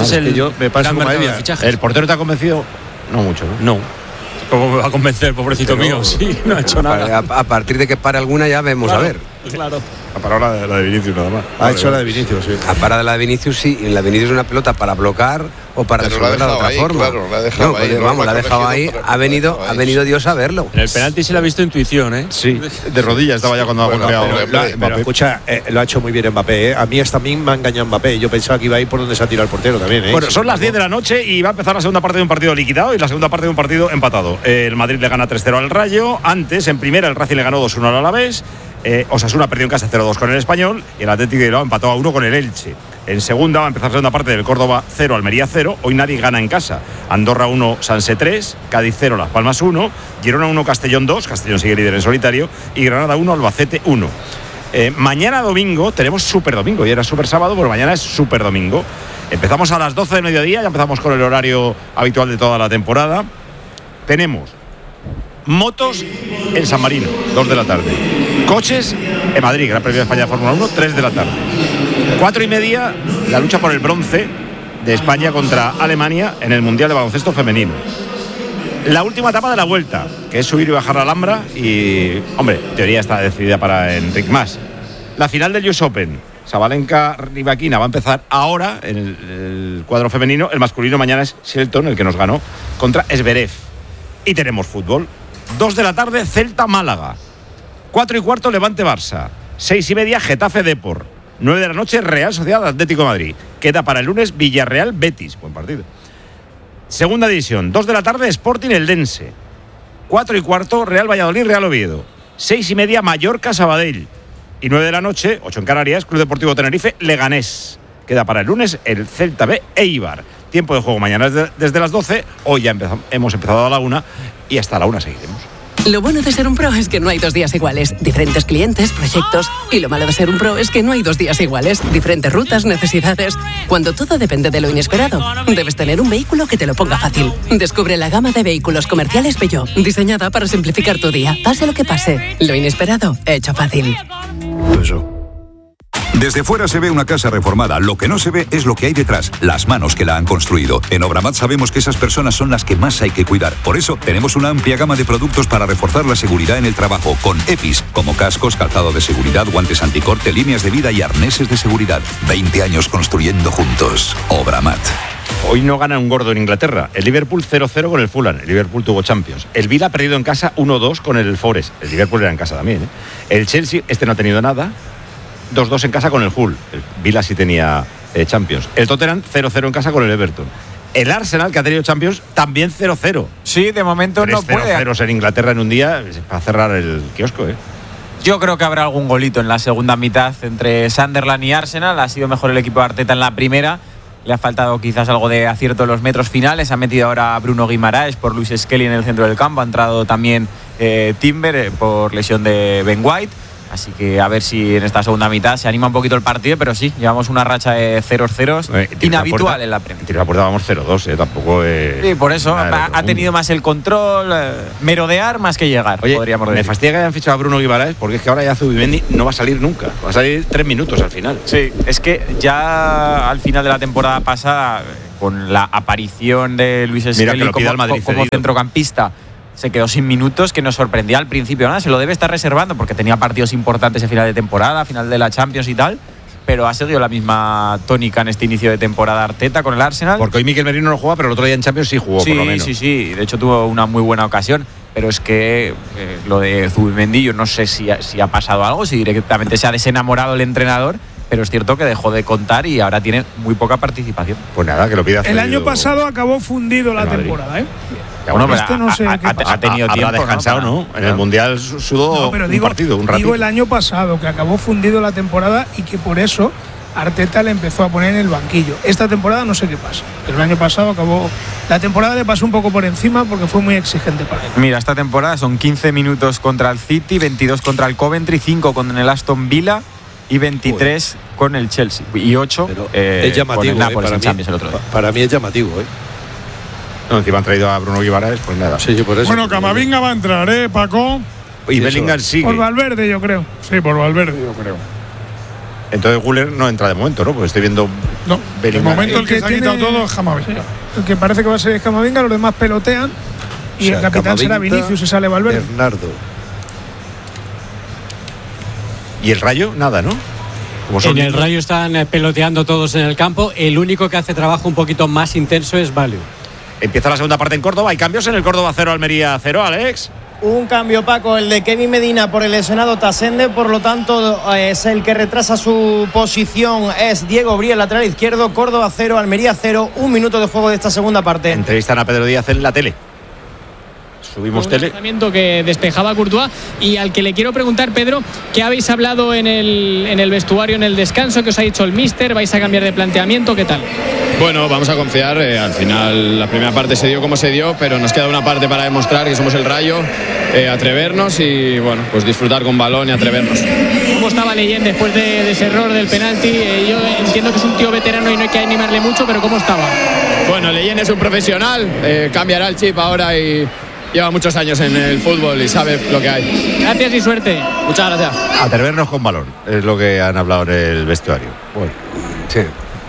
Me pasa como
¿El portero te ha convencido? No mucho, ¿no?
No. ¿Cómo me va a convencer, pobrecito mío? Sí, no ha hecho nada.
A partir de que pare alguna ya vemos,
claro,
a ver.
Claro.
Ha parado la de Vinicius nada más.
Ha hecho la de Vinicius, sí.
Ha parado la de Vinicius, sí. Y la de Vinicius es una pelota para bloquear o para resolverla de otra forma.
Claro, la ha dejado ahí.
Vamos, la ha dejado ahí. Ha venido Dios a verlo.
En el penalti se le ha visto intuición, ¿eh?
Sí, de rodillas estaba ya cuando ha golpeado.
Pero escucha, lo ha hecho muy bien Mbappé, ¿eh? A mí hasta a mí me ha engañado Mbappé. Yo pensaba que iba a ir por donde se ha tirado el portero también, ¿eh?
Bueno, son las 10 de la noche y va a empezar la segunda parte de un partido liquidado y la segunda parte de un partido empatado. El Madrid le gana 3-0 al Rayo. Antes, en primera, el Racing le ganó 2-1 al Alavés. Osasuna perdió en casa 0-2 con el Español y el Atlético de Bilbao empató a 1 con el Elche. En segunda va a empezar la segunda parte del Córdoba 0, Almería 0. Hoy nadie gana en casa. Andorra 1, Sanse 3, Cádiz 0, Las Palmas 1, Girona 1, Castellón 2, Castellón sigue líder en solitario, y Granada 1, Albacete 1. Mañana domingo tenemos Super Domingo, y era Super Sábado, pero mañana es Super Domingo. Empezamos a las 12 de mediodía, ya empezamos con el horario habitual de toda la temporada. Tenemos motos en San Marino, 2 de la tarde. Coches en Madrid, Gran Premio de España de Fórmula 1, 3 de la tarde. 4:30, la lucha por el bronce de España contra Alemania en el Mundial de Baloncesto Femenino. La última etapa de la Vuelta, que es subir y bajar la Alhambra y, hombre, en teoría está decidida para Enric Mas. La final del US Open, Sabalenka-Rybakina, va a empezar ahora en el cuadro femenino. El masculino mañana es Shelton, el que nos ganó, contra Zverev. Y tenemos fútbol. 2 de la tarde, Celta-Málaga. 4:15, Levante-Barça. 6:30, Getafe-Depor. 9 de la noche, Real Sociedad Atlético de Madrid. Queda para el lunes Villarreal-Betis. Buen partido. Segunda división, 2 de la tarde, Sporting-Eldense. 4:15, Real Valladolid-Real Oviedo. 6:30, Mallorca-Sabadell. Y 9 de la noche, 8 en Canarias, Club Deportivo Tenerife-Leganés. Queda para el lunes el Celta B Eibar. Tiempo de juego mañana desde las 12. Hoy ya hemos empezado a la 1 y hasta la 1 seguiremos.
Lo bueno de ser un pro es que no hay 2 días iguales. Diferentes clientes, proyectos. Y lo malo de ser un pro es que no hay 2 días iguales. Diferentes rutas, necesidades. Cuando todo depende de lo inesperado, debes tener un vehículo que te lo ponga fácil. Descubre la gama de vehículos comerciales Peugeot, diseñada para simplificar tu día. Pase lo que pase, lo inesperado, hecho fácil.
Desde fuera se ve una casa reformada, lo que no se ve es lo que hay detrás, las manos que la han construido. En Obramat sabemos que esas personas son las que más hay que cuidar. Por eso tenemos una amplia gama de productos para reforzar la seguridad en el trabajo, con EPIs, como cascos, calzado de seguridad, guantes anticorte, líneas de vida y arneses de seguridad. 20 años construyendo juntos. Obramat.
Hoy no gana un gordo en Inglaterra. El Liverpool 0-0 con el Fulham. El Liverpool tuvo Champions. El Villa ha perdido en casa 1-2 con el Forest. El Liverpool era en casa también, ¿eh? El Chelsea, no ha tenido nada. 2-2 en casa con el Hull. El Villa sí tenía Champions. El Tottenham 0-0 en casa con el Everton. El Arsenal, que ha tenido Champions, también 0-0.
Sí, de momento no puede.
0-0 en Inglaterra en un día para cerrar el kiosco, ¿eh?
Yo creo que habrá algún golito en la segunda mitad entre Sunderland y Arsenal. Ha sido mejor el equipo de Arteta en la primera. Le ha faltado quizás algo de acierto en los metros finales. Ha metido ahora a Bruno Guimaraes por Luis Skelly en el centro del campo. Ha entrado también Timber por lesión de Ben White. Así que a ver si en esta segunda mitad se anima un poquito el partido, pero sí, llevamos una racha de 0-0 inhabitual en la Premier.
Tiro la puerta vamos 0-2, tampoco
sí, por eso ha tenido más el control, merodear más que llegar.
Oye,
podríamos decir.
Me fastidia que hayan fichado a Bruno Guimaraes porque es que ahora ya Zubimendi no va a salir nunca, va a salir 3 minutos al final.
Sí, es que ya al final de la temporada pasada, con la aparición de Luis Skelly como centrocampista, se quedó sin minutos, que nos sorprendía al principio. Nada, se lo debe estar reservando porque tenía partidos importantes en final de temporada, final de la Champions y tal, pero ha seguido la misma tónica en este inicio de temporada Arteta con el Arsenal.
Porque hoy Mikel Merino no juega, pero el otro día en Champions sí jugó, por lo menos.
Sí, de hecho tuvo una muy buena ocasión, pero es que lo de Zubimendi, yo no sé si ha pasado algo, si directamente se ha desenamorado el entrenador, pero es cierto que dejó de contar y ahora tiene muy poca participación.
Pues nada, que lo pida.
El año pasado acabó fundido la temporada, ¿eh?
Bueno, ha tenido tiempo. Habrá descansado, ¿no? En el Mundial sudó un partido, un ratito.
Digo el año pasado, que acabó fundido la temporada y que por eso Arteta le empezó a poner en el banquillo. Esta temporada no sé qué pasa, pero el año pasado acabó. La temporada le pasó un poco por encima porque fue muy exigente para él.
Mira, esta temporada son 15 minutos contra el City, 22 contra el Coventry, 5 con el Aston Villa y 23 con el Chelsea y 8
es llamativo,
con el Nápoles en Champions el otro día.
Para mí es llamativo,
No, encima han traído a Bruno Guimaraes, pues nada.
Sí, por eso.
Bueno, Camavinga va a entrar, Paco.
Y Bellingham sigue.
Por Valverde, yo creo.
Sí, por Valverde, yo creo.
Entonces Güler no entra de momento, ¿no? Porque estoy viendo.
No, de momento el que se ha quitado todo es Camavinga.
El que parece que va a ser Camavinga, los demás pelotean. Y el capitán será Vinicius y sale Valverde.
Bernardo.
¿Y el Rayo? Nada, ¿no?
En el Rayo están peloteando todos en el campo. El único que hace trabajo un poquito más intenso es Value.
Empieza la segunda parte en Córdoba. ¿Hay cambios en el Córdoba 0, Almería 0, Alex?
Un cambio, Paco, el de Kevin Medina por el lesionado Tasende, por lo tanto es el que retrasa su posición, es Diego Bría, lateral izquierdo. Córdoba 0, Almería 0, 1 minuto de juego de esta segunda parte.
Entrevistan a Pedro Díaz en la tele. Subimos
un
tele.
Lanzamiento que despejaba Courtois y al que le quiero preguntar, Pedro, ¿qué habéis hablado en el vestuario, en el descanso? ¿Qué os ha dicho el míster? ¿Vais a cambiar de planteamiento? ¿Qué tal?
Bueno, vamos a confiar. Al final la primera parte se dio como se dio, pero nos queda una parte para demostrar que somos el Rayo, atrevernos y bueno, pues disfrutar con balón y atrevernos.
¿Cómo estaba Leyen después de ese error del penalti? Yo entiendo que es un tío veterano y no hay que animarle mucho, pero ¿cómo estaba?
Bueno, Leyen es un profesional, cambiará el chip ahora y lleva muchos años en el fútbol y sabe lo que hay.
Gracias y suerte.
Muchas gracias.
Atrevernos con balón, es lo que han hablado en el vestuario. Bueno,
sí.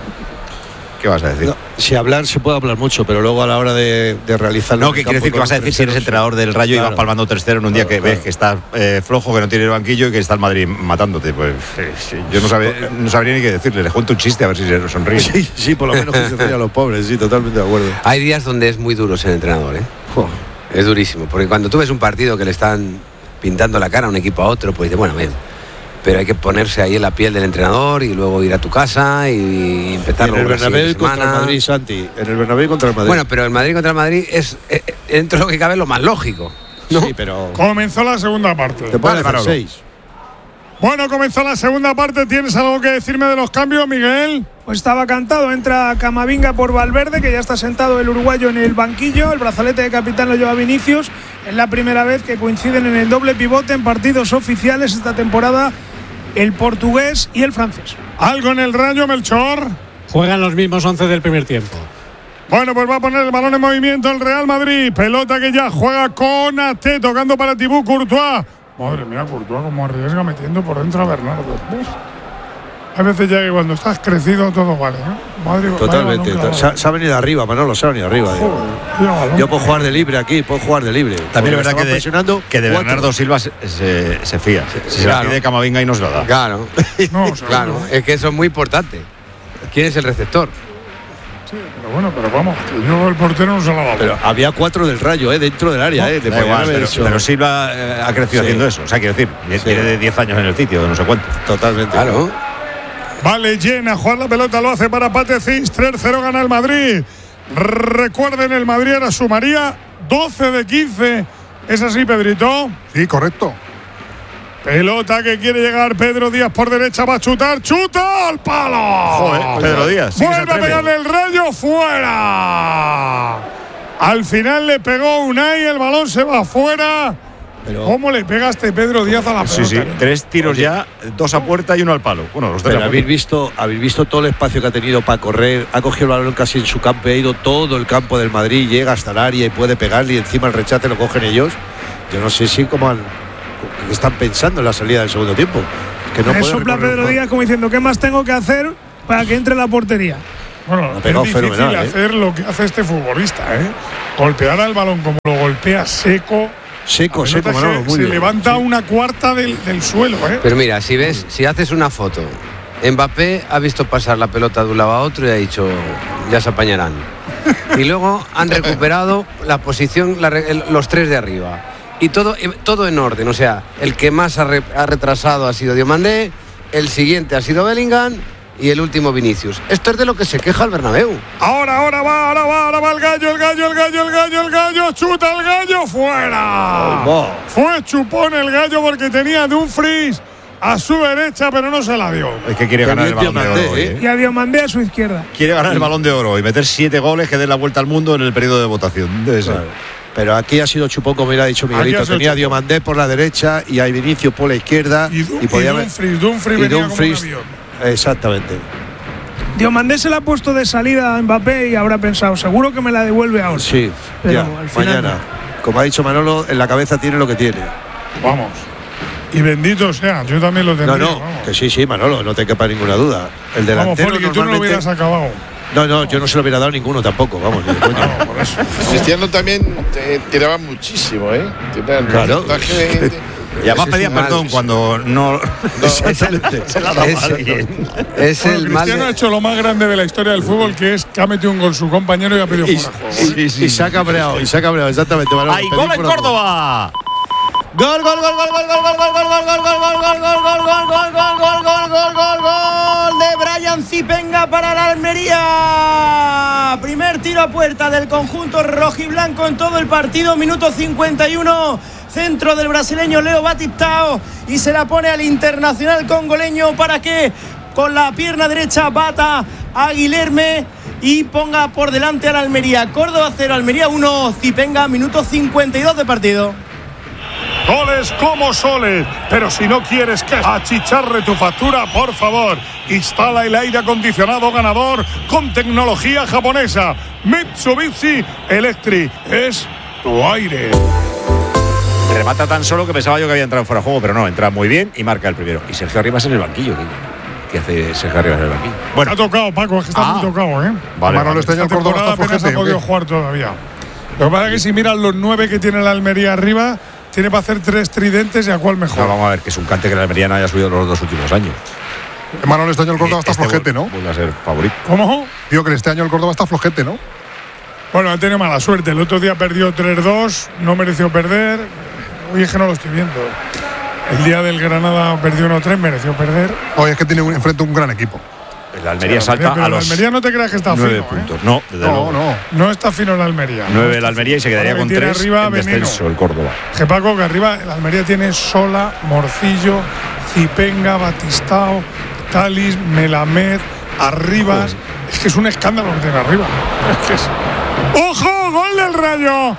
¿Qué vas a decir?
No, si hablar se puede hablar mucho, pero luego a la hora de realizarlo.
No, ¿qué quiere decir? ¿Qué vas a decir si eres entrenador del Rayo y vas palmando 3-0 en un día que ves que está flojo, que no tiene el banquillo y que está el Madrid matándote? Pues yo no sabría ni qué decirle. Les cuento un chiste a ver si se sonríe.
Sí, por lo menos que se rían a los pobres, sí, totalmente de acuerdo.
Hay días donde es muy duro ser entrenador, Es durísimo, porque cuando tú ves un partido que le están pintando la cara a un equipo a otro, pues dices, bueno, bien. Pero hay que ponerse ahí en la piel del entrenador y luego ir a tu casa y empezar
en el Bernabéu contra el Madrid, Santi. En el Bernabéu contra el Madrid.
Bueno, pero el Madrid contra el Madrid es dentro de lo que cabe lo más lógico, ¿no?
Sí, pero
comenzó la segunda parte.
Te puede hacer 6.
Bueno, comenzó la segunda parte. ¿Tienes algo que decirme de los cambios, Miguel?
Pues estaba cantado. Entra Camavinga por Valverde, que ya está sentado el uruguayo en el banquillo. El brazalete de capitán lo lleva Vinicius. Es la primera vez que coinciden en el doble pivote en partidos oficiales esta temporada el portugués y el francés.
¿Algo en el Rayo, Melchor?
Juegan los mismos 11 del primer tiempo.
Bueno, pues va a poner el balón en movimiento el Real Madrid. Pelota que ya juega con Ate, tocando para Thibaut Courtois. Madre mía, Courtois como arriesga metiendo por dentro a Bernardo. A veces ya que cuando estás crecido todo vale, Madre,
totalmente. Se ha venido arriba, Manolo, se ha venido arriba. Yo puedo jugar de libre aquí, puedo jugar de libre.
También es verdad que de Bernardo Silva se fía. Si se la pide Camavinga y no se lo da.
Claro, claro, es que eso es muy importante. ¿Quién es el receptor?
Sí, pero bueno, pero vamos, que yo el portero no se lo va a dar.
Pero había 4 del Rayo, dentro del área,
pero Silva ha crecido haciendo eso. O sea, quiero decir, tiene de 10 años en el sitio, de no sé cuántos.
Totalmente.
Claro. Vale, Jen a jugar la pelota, lo hace para Patecís, 3-0 gana el Madrid. Recuerden, el Madrid ahora sumaría 12 de 15. ¿Es así, Pedrito?
Sí, correcto.
Pelota que quiere llegar Pedro Díaz por derecha, va a chutar, ¡chuta al palo!
Joder, Pedro Díaz.
Vuelve a pegarle el Rayo, fuera. Al final le pegó Unai, el balón se va fuera. Pero, ¿cómo le pegaste Pedro Díaz a la pelota?
Sí, 3 tiros ya, 2 a puerta y 1 al palo. Bueno, los 3
pero habéis visto todo el espacio que ha tenido para correr. Ha cogido el balón casi en su campo, ha ido todo el campo del Madrid, llega hasta el área y puede pegarle, y encima el rechace lo cogen ellos. Yo no sé si están pensando en la salida del segundo tiempo. Que no
sopla Pedro Díaz como diciendo, ¿qué más tengo que hacer para que entre en la portería?
Bueno, es difícil hacer lo que hace este futbolista, golpear al balón como lo golpea seco, Manolo, se levanta una cuarta del suelo,
Pero mira, si haces una foto, Mbappé ha visto pasar la pelota de un lado a otro y ha dicho, ya se apañarán. Y luego han recuperado la posición, los 3 de arriba. Y todo en orden, o sea, el que más ha retrasado ha sido Diomandé, el siguiente ha sido Bellingham y el último Vinicius. Esto es de lo que se queja el Bernabéu.
Ahora va el gallo, chuta el gallo, fuera. Fue chupón el gallo porque tenía Dumfries a su derecha, pero no se la dio.
Es que quiere ganar el balón de oro hoy,
Y a Diomandé a su izquierda.
Quiere ganar el balón de oro y meter 7 goles que den la vuelta al mundo en el periodo de votación. Debe ser.
Pero aquí ha sido chupón, como hubiera dicho Miguelito. Tenía a Diomandé por la derecha y a Vinicius por la izquierda.
Y Dumfries venía como un avión.
Exactamente.
Diomandé se la ha puesto de salida a Mbappé y habrá pensado, seguro que me la devuelve ahora.
Sí,
pero
ya,
al final
mañana. Como ha dicho Manolo, en la cabeza tiene lo que tiene.
Vamos. Y bendito sea, yo también lo tendría.
No, que sí, Manolo, no te quepa ninguna duda. El delantero.
Vamos, Poli, que tú no lo hubieras acabado.
No, yo no se lo hubiera dado ninguno tampoco, vamos.
Por eso.
Cristiano también tiraba muchísimo,
Claro.
Y además pedía perdón cuando no se la daba a alguien.
Cristiano ha hecho lo más grande de la historia del fútbol, que es que ha metido un gol su compañero y ha pedido fuera.
Y se ha cabreado, exactamente.
¡Hay gol en Córdoba!
Gol de Brian Zipenga para la Almería. Primer tiro a puerta del conjunto rojiblanco en todo el partido, minuto 51. Centro del brasileño Leo Batistao y se la pone al internacional congoleño para que con la pierna derecha bata a Guilherme y ponga por delante a la Almería. Córdoba 0, Almería 1, Zipenga, minuto 52 de partido.
Goles como soles, pero si no quieres que achicharre tu factura, por favor, instala el aire acondicionado ganador con tecnología japonesa. Mitsubishi Electric es tu aire.
Remata tan solo que pensaba yo que había entrado fuera de juego, pero no, entra muy bien y marca el primero. Y Sergio Arribas en el banquillo. ¿Qué hace Sergio Arribas en el banquillo?
Bueno, ha tocado, Paco, es que está muy tocado,
Manolo, este año el Córdoba está flojete.
Apenas ha podido jugar todavía. Lo que pasa es que si miran los 9 que tiene la Almería arriba, tiene para hacer 3 tridentes y a cuál mejor.
No, vamos a ver, que es un cante que la Almería no haya subido los 2 últimos años.
Manolo, este año el Córdoba está flojete, ¿no?
Vuelve a ser favorito.
¿Cómo?
Digo que este año el Córdoba está flojete, ¿no?
Bueno, ha tenido mala suerte. El otro día perdió 3-2, no mereció perder. Hoy es que no lo estoy viendo. El día del Granada perdió 1-3, mereció perder.
Hoy es que tiene enfrente un gran equipo.
La Almería salta a los.
La Almería no te creas que está
9
fino.
puntos. No, desde luego.
No está fino la Almería.
9 la Almería y se quedaría con 3
arriba
en descenso el Córdoba.
Que Paco, que arriba la Almería tiene Sola, Morcillo, Zipenga, Batistao, Talis, Melamed, Arribas. Es que es un escándalo lo que tiene arriba. Es que es... ¡Ojo! ¡Gol del Rayo!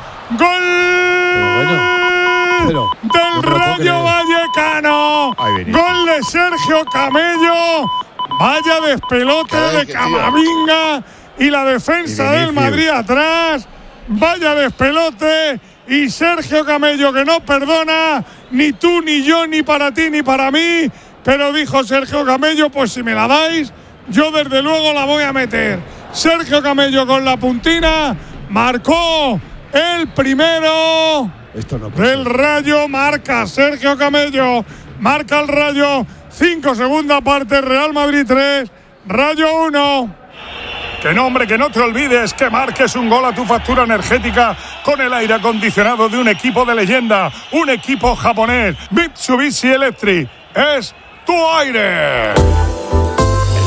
¡Gol! del Rayo Vallecano. Gol de Sergio Camello. Vaya despelote de Camavinga y la defensa del Madrid atrás. Vaya despelote y Sergio Camello que no perdona ni tú ni yo ni para ti ni para mí. Pero dijo Sergio Camello, pues si me la dais, yo desde luego la voy a meter. Sergio Camello con la puntina marcó el primero del Rayo. Marca Sergio Camello, marca el Rayo. 5 segunda parte, Real Madrid 3, Rayo 1. Que no, hombre, que no te olvides que marques un gol a tu factura energética con el aire acondicionado de un equipo de leyenda, un equipo japonés. Mitsubishi Electric es tu aire.
El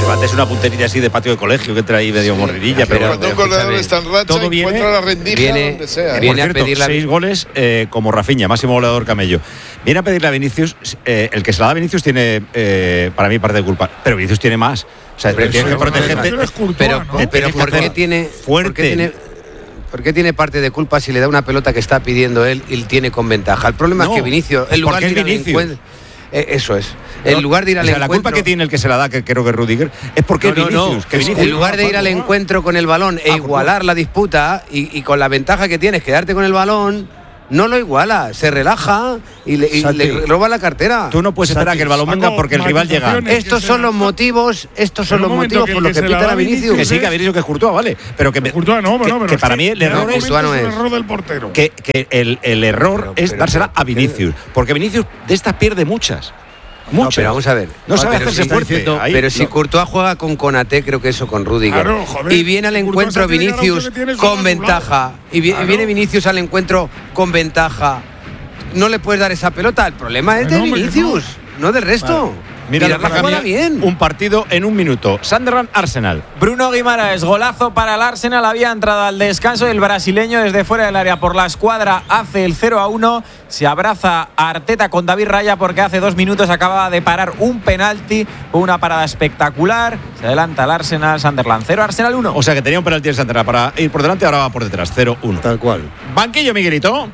Levantes una punterita así de patio de colegio que trae ahí medio morridilla, pero
cuando un goleador está en racha,
todo viene,
encuentra la rendija donde sea.
Por cierto, 6 goles como Rafinha, máximo goleador camello. Viene a pedirle a Vinicius, el que se la da a Vinicius tiene para mí parte de culpa, pero Vinicius tiene más. O sea, tiene que protegerte.
Pero ¿por qué tiene fuerte? ¿Por qué tiene parte de culpa si le da una pelota que está pidiendo él y tiene con ventaja? El problema es que Vinicius, en lugar de ir al encuentro, eso es. En lugar de ir al encuentro,
la culpa que tiene el que se la da, que creo que es Rüdiger, es porque Vinicius.
En lugar de ir al encuentro con el balón e igualar la disputa y con la ventaja que tienes, quedarte con el balón, no lo iguala, se relaja y le roba la cartera.
Tú no puedes esperar a que el balón venga porque el rival llega.
Estos son los motivos por los que pitan a Vinicius.
Que sí, que a Vinicius que es Courtois, vale. Pero que
Courtois no,
que para mí el error es
el error del portero.
Que el error es dársela a Vinicius. Porque Vinicius de estas pierde muchas.
No, pero vamos a ver.
No sabe hacerse fuerte.
Pero si Courtois juega con Konaté, creo que eso con Rüdiger.
Claro, joder,
y viene al encuentro Vinicius con ventaja. Y viene Vinicius al encuentro con ventaja. No le puedes dar esa pelota. El problema es de Vinicius, no del resto.
Mira lo que cambia un partido en un minuto. Sunderland-Arsenal.
Bruno Guimaraes, golazo para el Arsenal. Había entrado al descanso. El brasileño desde fuera del área por la escuadra hace el 0-1. Se abraza a Arteta con David Raya porque hace 2 minutos acababa de parar un penalti. Una parada espectacular. Se adelanta el Arsenal. Sunderland 0, Arsenal 1.
O sea que tenía un penalti en Sunderland para ir por delante, ahora va por detrás. 0-1.
Tal cual.
Banquillo, Miguelito.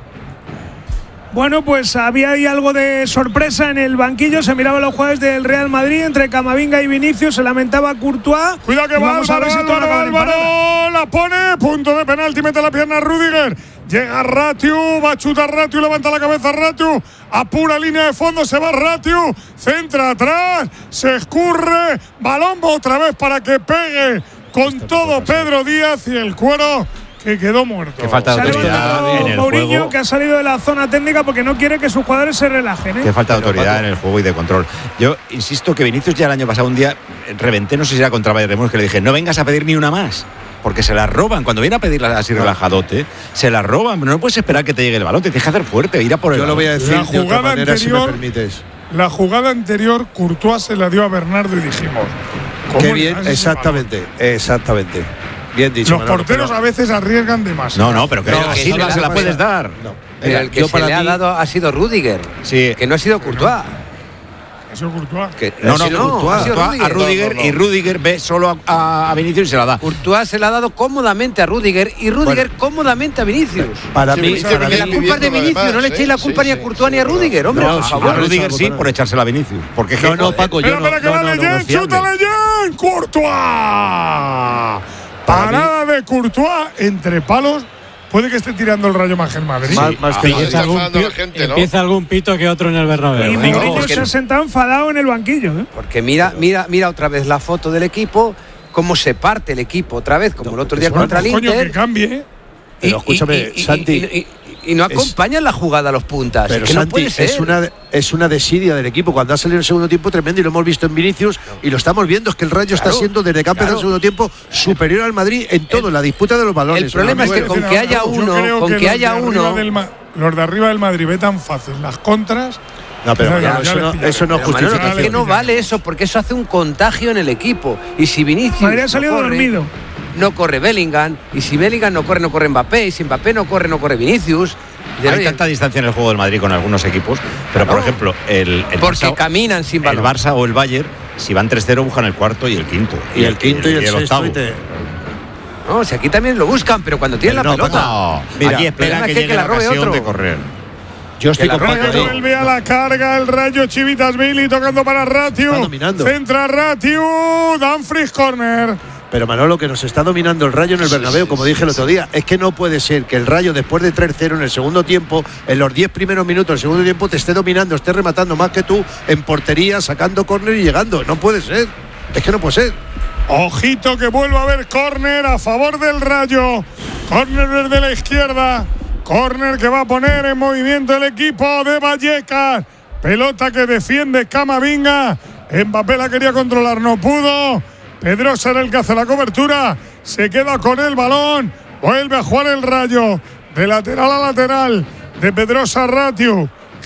Bueno, pues había ahí algo de sorpresa en el banquillo. Se miraban los jugadores del Real Madrid entre Camavinga y Vinicius. Se lamentaba Courtois.
Cuidado que va Álvaro. La pone. Punto de penalti. Mete la pierna a Rüdiger. Llega Ratiu. Va a chutar Ratiu. Levanta la cabeza Ratiu. A pura línea de fondo se va Ratiu. Centra atrás. Se escurre. Balón otra vez para que pegue con todo Pedro Díaz y el cuero que quedó muerto.
Que falta de autoridad en el
Mourinho,
juego.
Que ha salido de la zona técnica porque no quiere que sus jugadores se relajen.
Que falta de autoridad en el juego y de control. Yo insisto que Vinicius ya el año pasado un día reventé, no sé si era contra Bayern de Múnich, que le dije, no vengas a pedir ni una más. Porque se la roban. Cuando viene a pedirla así relajadote, se la roban. Pero no puedes esperar que te llegue el balón. Te tienes que hacer fuerte, ir a por el balón.
Yo lo voy a decir de otra manera, si me permites.
La jugada anterior, Courtois se la dio a Bernardo y dijimos…
Qué bien, exactamente. Bien dicho.
Los porteros a veces arriesgan demasiado.
No, pero que así no se la puedes dar.
No. Pero el que se le ha dado ha sido Rüdiger.
Sí.
Que no ha sido Courtois.
Ha sido Courtois.
Courtois a Rüdiger y Rüdiger ve solo a Vinicius y se la da.
Courtois se la ha dado cómodamente a Rüdiger y Rüdiger cómodamente a Vinicius.
Para mí,
la culpa es de Vinicius, no le echéis la culpa ni a Courtois ni a Rüdiger, hombre.
Por favor. A Rüdiger sí, por echársela a Vinicius. Porque
Paco, yo no.
Espera que va Leyen, chuta Leyen, Courtois. Parada de Courtois entre palos. Puede que esté tirando el Rayo más el Madrid.
Empieza algún pito que otro en el Bernabéu.
Y Mourinho se ha sentado enfadado en el banquillo.
Porque mira otra vez la foto del equipo, cómo se parte el equipo otra vez, como el otro día contra el Inter.
Coño, que cambie.
Pero escúchame, Santi.
Y no acompañan la jugada a los puntas.
Pero
que
Santi,
no puede ser.
es una desidia del equipo. Cuando ha salido el segundo tiempo tremendo y lo hemos visto en Vinicius y lo estamos viendo, es que el Rayo está siendo desde que ha empezado el segundo tiempo superior al Madrid en todo, en la disputa de los balones.
El problema es que con que haya uno,
los de arriba del Madrid ve tan fácil las contras.
No, pero eso no justifica.
Es que no vale eso, porque eso hace un contagio en el equipo. Y si Vinicius
Madrid ha salido dormido.
No corre Bellingham, y si Bellingham no corre Mbappé, y si Mbappé no corre Vinicius.
Hay tanta distancia en el juego del Madrid con algunos equipos, pero por ejemplo el
porque
Barça,
caminan sin balón.
El Barça o el Bayern, si van 3-0 buscan el cuarto y el quinto.
Y el quinto y el
octavo.
No, si aquí también lo buscan, pero cuando tienen la pelota.
Mira, aquí esperan que llegue la ocasión de correr.
Yo estoy con
Paco. Vuelve a la carga el Rayo, Chivitasvili tocando para Ratiu. Centra Ratiu, Dumfries corner.
Pero Manolo, que nos está dominando el Rayo en el Bernabéu, como dije el otro día, es que no puede ser que el Rayo, después de 3-0 en el segundo tiempo, en los 10 primeros minutos del segundo tiempo, te esté dominando, esté rematando más que tú en portería, sacando córner y llegando. No puede ser. Es que no puede ser.
Ojito que vuelva a haber córner a favor del Rayo. Córner desde la izquierda. Córner que va a poner en movimiento el equipo de Vallecas. Pelota que defiende Camavinga. Mbappé la quería controlar, no pudo. Pedrosa era el que hace la cobertura. Se queda con el balón. Vuelve a jugar el Rayo. De lateral a lateral. De Pedrosa a Ratiu.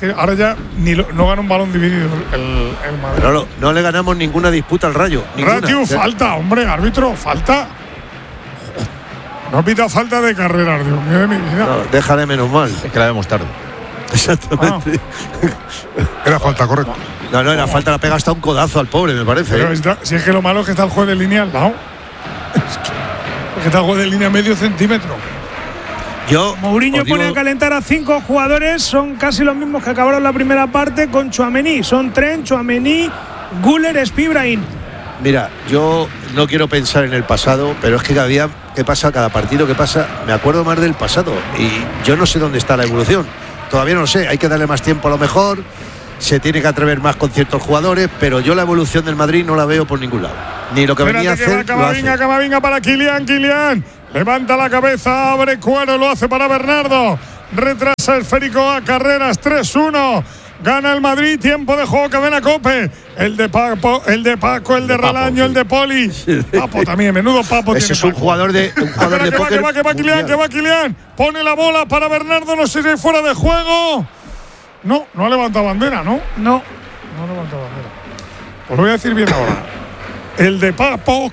que ahora ya no gana un balón dividido el Madrid.
No le ganamos ninguna disputa al Rayo.
Ratiu, falta, hombre, árbitro, falta. No pita falta de carrera, Dios mío de mi vida.
No, déjale menos mal.
Es que la vemos tarde.
Exactamente.
Era falta, correcto.
No, era falta, la pega hasta un codazo al pobre, me parece.
Pero si es que lo malo es que está el juez de línea al lado. Es que está el juez de línea medio centímetro.
Mourinho pone a calentar a 5 jugadores, son casi los mismos que acabaron la primera parte con Tchouaméni. Son Trent, Tchouaméni, Güler, Ibrahim.
Mira, yo no quiero pensar en el pasado, pero es que cada día que pasa, cada partido que pasa, me acuerdo más del pasado. Y yo no sé dónde está la evolución. Todavía no lo sé, hay que darle más tiempo a lo mejor. Se tiene que atrever más con ciertos jugadores, pero yo la evolución del Madrid no la veo por ningún lado. Ni lo que venía a hacer.
Camavinga para Kylian. Levanta la cabeza, abre cuero, lo hace para Bernardo. Retrasa esférico a Carreras, 3-1. Gana el Madrid, tiempo de juego, cadena Cope. El de Paco, el de Relaño, el de Poli. Papo también, menudo Papo.
Ese es un jugador de póker.
Que va Kylian. Pone la bola para Bernardo, no sé si hay fuera de juego. No ha levantado bandera, ¿no? No ha levantado bandera. Os lo voy a decir bien ahora. El de Paco,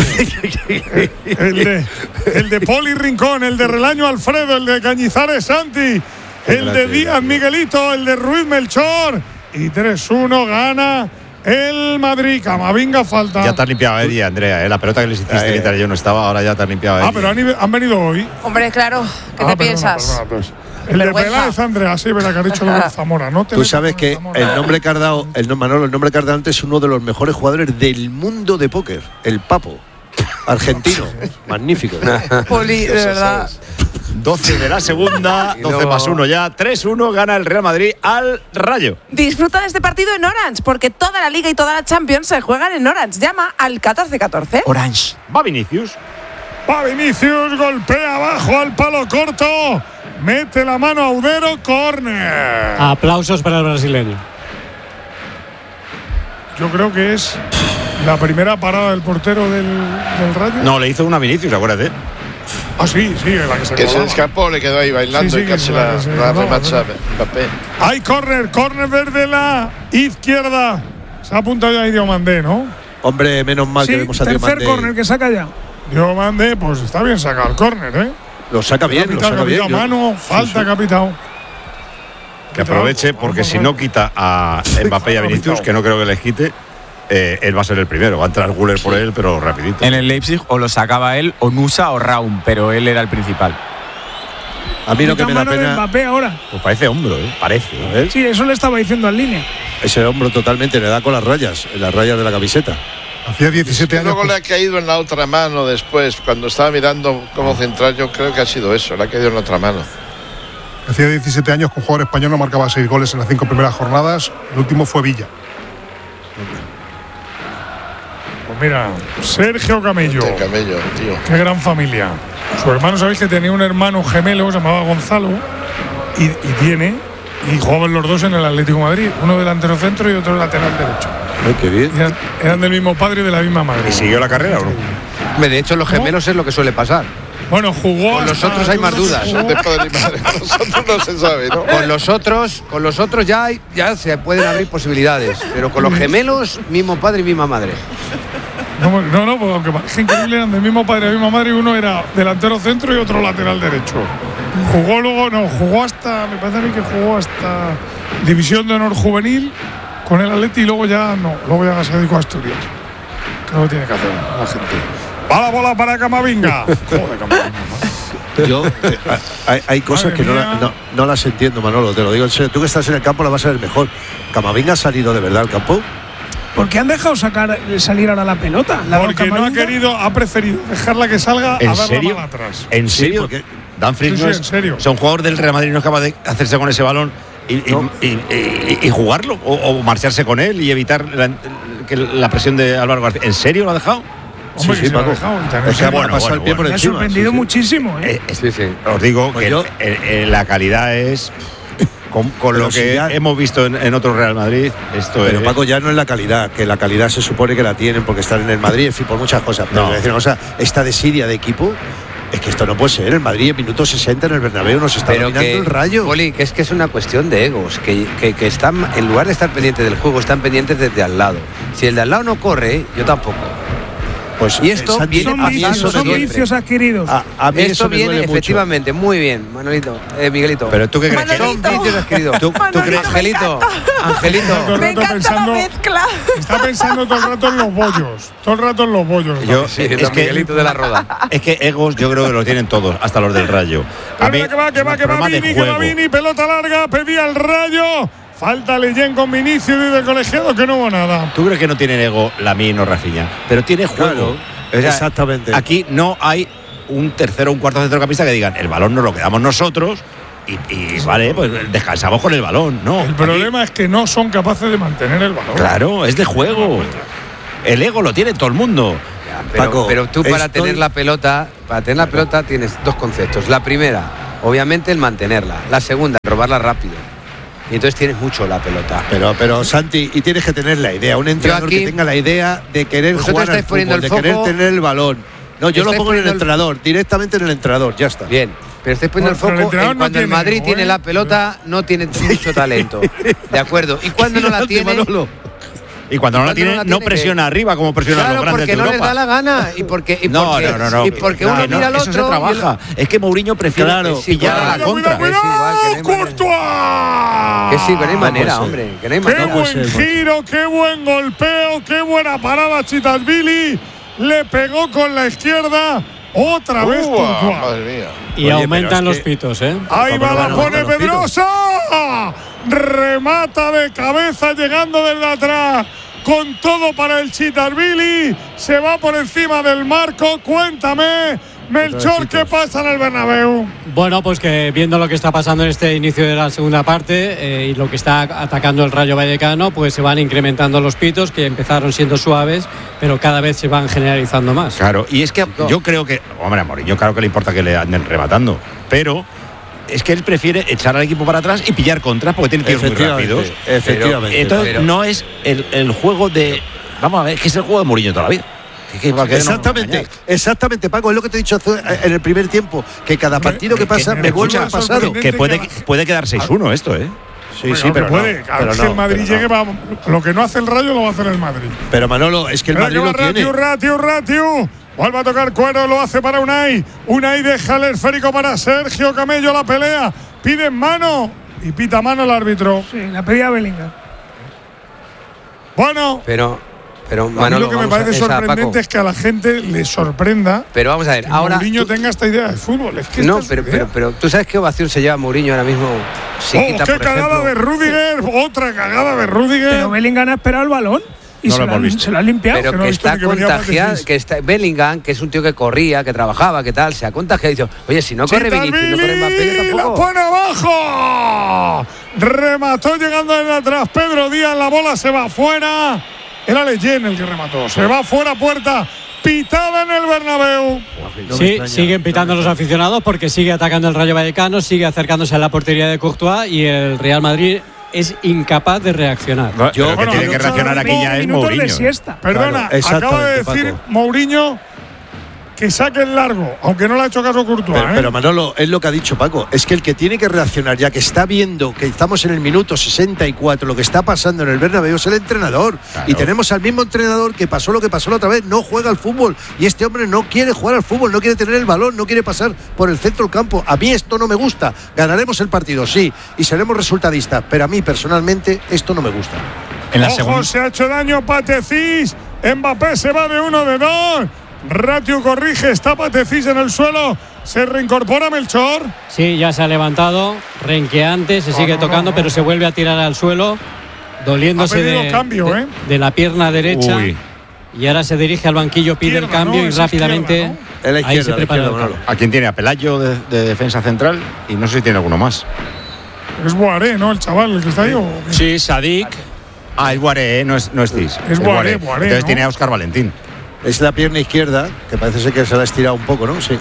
el de Poli Rincón, el de Relaño Alfredo, el de Cañizares Santi, el de Díaz Miguelito, el de Ruiz Melchor. Y 3-1 gana el Madrid. Camavinga falta.
Ya te has limpiado a Andrea, la pelota que les hiciste mientras yo no estaba, ahora ya te has limpiado a
pero han venido hoy.
Hombre, claro, ¿qué te piensas?
El de Peláez, Andrea, sí, verá que ha dicho lo de Zamora. No te
Tú sabes que el nombre Cardao, Manolo, el nombre Cardao es uno de los mejores jugadores del mundo de póker. El Papo, argentino, magnífico.
Poli, de verdad.
12 de la segunda, 12 más 1 ya, 3-1 gana el Real Madrid al Rayo.
Disfruta de este partido en Orange, porque toda la Liga y toda la Champions se juegan en Orange. Llama al 1414.
Orange. Va Vinicius,
golpea abajo al palo corto. Mete la mano a Audero, córner.
Aplausos para el brasileño.
Yo creo que es la primera parada del portero del Rayo.
No, le hizo una Vinicius, acuérdate.
Sí, la que se
Que se escapó, le quedó ahí bailando y casi la remacha Mbappé.
Hay córner desde la izquierda. Se ha apuntado ya ahí Diomandé, ¿no?
Hombre, menos mal que vemos a Diomandé.
Tercer córner que saca ya.
Diomandé, pues está bien sacado el córner, ¿eh?
Lo saca bien,
mano, falta, capitán.
Que aproveche, porque si no quita a Mbappé y a Vinicius, que no creo que les quite, él va a ser el primero. Va a entrar Güler por él, pero rapidito.
En el Leipzig o lo sacaba él, o Nusa o Raum, pero él era el principal.
A mí lo que me da pena.
Mbappé ahora.
Pues parece hombro, parece.
Sí, eso le estaba diciendo en línea.
Ese hombro totalmente le da con las rayas de la camiseta.
Hacía 17 años.
Luego le ha caído en la otra mano después, cuando estaba mirando cómo centrar, yo creo que ha sido eso, le ha caído en la otra mano.
Hacía 17 años que un jugador español no marcaba 6 goles en las 5 primeras jornadas, el último fue Villa.
Pues mira, Sergio Camello.
Tío.
Qué gran familia. Su hermano, sabéis que tenía un hermano gemelo, se llamaba Gonzalo, y jugaban los dos en el Atlético de Madrid, uno delantero centro y otro lateral derecho.
Ay, qué bien.
Eran del mismo padre y de la misma madre.
¿Y siguió la carrera o no?
De hecho, los gemelos es lo que suele pasar.
Bueno, jugó.
Con los otros hay más dudas.
De padre y madre. Con los otros no se sabe, ¿no?
Con los otros ya se pueden abrir posibilidades. Pero con los gemelos, mismo padre y misma madre.
No, porque aunque parece increíble, eran del mismo padre y misma madre, y uno era delantero centro y otro lateral derecho. Jugó hasta, me parece a mí que jugó hasta División de Honor Juvenil con el Atleti y luego ya se dedicó a Asturias. Creo que tiene que hacer la gente. Va la bola para Camavinga. Joder, Camavinga.
Yo, hay cosas que no las entiendo, Manolo, te lo digo en serio. Tú que estás en el campo la vas a ver mejor. ¿Camavinga ha salido de verdad al campo?
¿Por qué han dejado salir ahora la pelota?
Porque no ha querido, ha preferido dejarla que salga a darla mal atrás.
¿En serio?
Sí,
Danfries
en serio.
O sea, un jugador del Real Madrid no es capaz de hacerse con ese balón y jugarlo o marcharse con él y evitar la presión de Álvaro García. ¿En serio lo ha dejado?
Hombre, sí, Paco.
Me ha sorprendido muchísimo.
Os digo que la calidad es con lo que hemos visto en otro Real Madrid.
Pero Paco, ya no es la calidad, que la calidad se supone que la tienen porque están en el Madrid, en fin, por muchas cosas. Pero decir una cosa, esta desidia de equipo Es que esto no puede ser. El Madrid en minuto 60 en el Bernabéu nos está dominando el Rayo.
Poli, que es una cuestión de egos, que están, en lugar de estar pendientes del juego, están pendientes desde al lado. Si el de al lado no corre, yo tampoco.
Pues
y esto viene
son vicios adquiridos.
A mí
esto viene efectivamente muy bien, Manolito, Miguelito.
Pero tú qué crees que
son vicios adquiridos. ¿Tú crees, Angelito?
Me encanta la mezcla.
Está pensando todo el rato en los bollos. Todo el rato en los bollos.
Yo,
sí, es que Miguelito de la Roda.
Es que egos yo creo que lo tienen todos, hasta los del Rayo.
Que va Vini, pelota larga, pedía el Rayo. Falta Leyen con Vinicius y del colegiado que no hubo nada.
¿Tú crees que no tienen ego Lamine o Rafinha? Pero tiene juego.
Claro, exactamente.
Aquí no hay un tercero o un cuarto centrocampista que digan el balón nos lo quedamos nosotros y vale, pues descansamos con el balón. No.
El problema es que no son capaces de mantener el balón.
Claro, es de juego. El ego lo tiene todo el mundo.
Pero tú para tener la pelota tienes dos conceptos. La primera, obviamente el mantenerla. La segunda, robarla rápido. Y entonces tienes mucho la pelota.
Pero Santi, y tienes que tener la idea. Un entrenador que tenga la idea de querer jugar al fútbol, de querer tener el balón. No, yo lo pongo en el entrenador, directamente en el entrenador, ya está.
Bien, pero estáis poniendo el foco en cuando el Madrid tiene la pelota, no tiene mucho talento. De acuerdo. Y cuando no la tiene...
Y cuando no la tiene, no presiona arriba como presiona los grandes de Europa.
Porque no les da la gana y porque
no.
Y porque uno mira al otro.
Eso se trabaja. Es que Mourinho prefiere pillar a la contra.
¡Courtois!
Que sí, que no hay manera, hombre. Que no hay manera.
Qué buen giro, qué buen golpeo, qué buena parada Chitashvili. Le pegó con la izquierda. Otra vez Courtois.
Madre mía.
Y aumentan los pitos, ¿eh?
Ahí va, la pone Pedrosa. Remata de cabeza llegando desde atrás. Con todo para el Chitashvili. Se va por encima del marco. Cuéntame, Melchor, ¿qué pasa en el Bernabéu?
Bueno, pues que viendo lo que está pasando en este inicio de la segunda parte y lo que está atacando el Rayo Vallecano, pues se van incrementando los pitos, que empezaron siendo suaves, pero cada vez se van generalizando más.
Claro, y es que yo creo que, hombre, a Mourinho claro que le importa que le anden rematando, pero es que él prefiere echar al equipo para atrás y pillar contras porque tiene tiros muy rápidos.
Efectivamente.
Entonces no es el juego de... Vamos a ver, que es el juego de Mourinho toda la vida.
Exactamente, Paco, es lo que te he dicho en el primer tiempo, que cada partido que pasa me vuelve al pasado.
Que puede quedar 6-1 esto, ¿eh?
Sí, pero puede. Cada vez que el Madrid llegue, lo que no hace el Rayo lo va a hacer el Madrid.
Pero Manolo, es que el Madrid lo tiene.
Ratiu. Vuelve a tocar Cuero, lo hace para Unai. Unai deja el esférico para Sergio Camello, la pelea. Pide mano y pita mano el árbitro.
Sí, la pedía Bellingham.
Bueno.
Pero
Manolo, lo que me parece sorprendente es que a la gente le sorprenda.
Pero vamos a ver, ahora
Mourinho tenga esta idea de fútbol. Es que
no, pero tú sabes qué ovación se lleva Mourinho ahora mismo.
Qué cagada de Rudiger, otra cagada de Rudiger.
Pero Bellingham ha esperado el balón y se lo ha limpiado.
Pero que está contagiado, que está Bellingham, que es un tío que corría, que trabajaba, que tal, se ha contagiado y dice, oye, si no corre Vinicius, no corre Mbappé, yo tampoco.
¡La pone abajo! Remató llegando desde atrás Pedro Díaz, la bola se va afuera. Era Leyen el que remató. Se va fuera puerta. Pitada en el Bernabéu.
Sí, siguen pitando los aficionados porque sigue atacando el Rayo Vallecano, sigue acercándose a la portería de Courtois y el Real Madrid es incapaz de reaccionar.
Yo que tiene que reaccionar aquí ya es Mourinho.
Perdona, acaba de decir Mourinho que saque el largo, aunque no le ha hecho caso Courtois.
Pero Manolo, es lo que ha dicho Paco, es que el que tiene que reaccionar, ya que está viendo que estamos en el minuto 64, lo que está pasando en el Bernabéu es el entrenador. Claro. Y tenemos al mismo entrenador que pasó lo que pasó la otra vez, no juega al fútbol. Y este hombre no quiere jugar al fútbol, no quiere tener el balón, no quiere pasar por el centro del campo. A mí esto no me gusta. Ganaremos el partido, sí, y seremos resultadistas, pero a mí personalmente esto no me gusta.
Ojo, se ha hecho daño Patecís. Mbappé se va de 1 de 2. Ratiu corrige, está Patecís en el suelo. Se reincorpora Melchor.
Sí, ya se ha levantado, renqueante, se sigue tocando, pero se vuelve a tirar al suelo, doliéndose de la pierna derecha. Uy. Y ahora se dirige al banquillo, pide el cambio y rápidamente ahí se prepara.
¿A quién tiene? A Pelayo de defensa central y no sé si tiene alguno más.
Es Boaré, ¿no? El chaval el que está ahí.
Sí, Sadik. Es Boaré, no es Cis.
Es Boaré.
Entonces tiene a Óscar Valentín.
Es la pierna izquierda, que parece ser que se la ha estirado un poco, ¿no? Sí.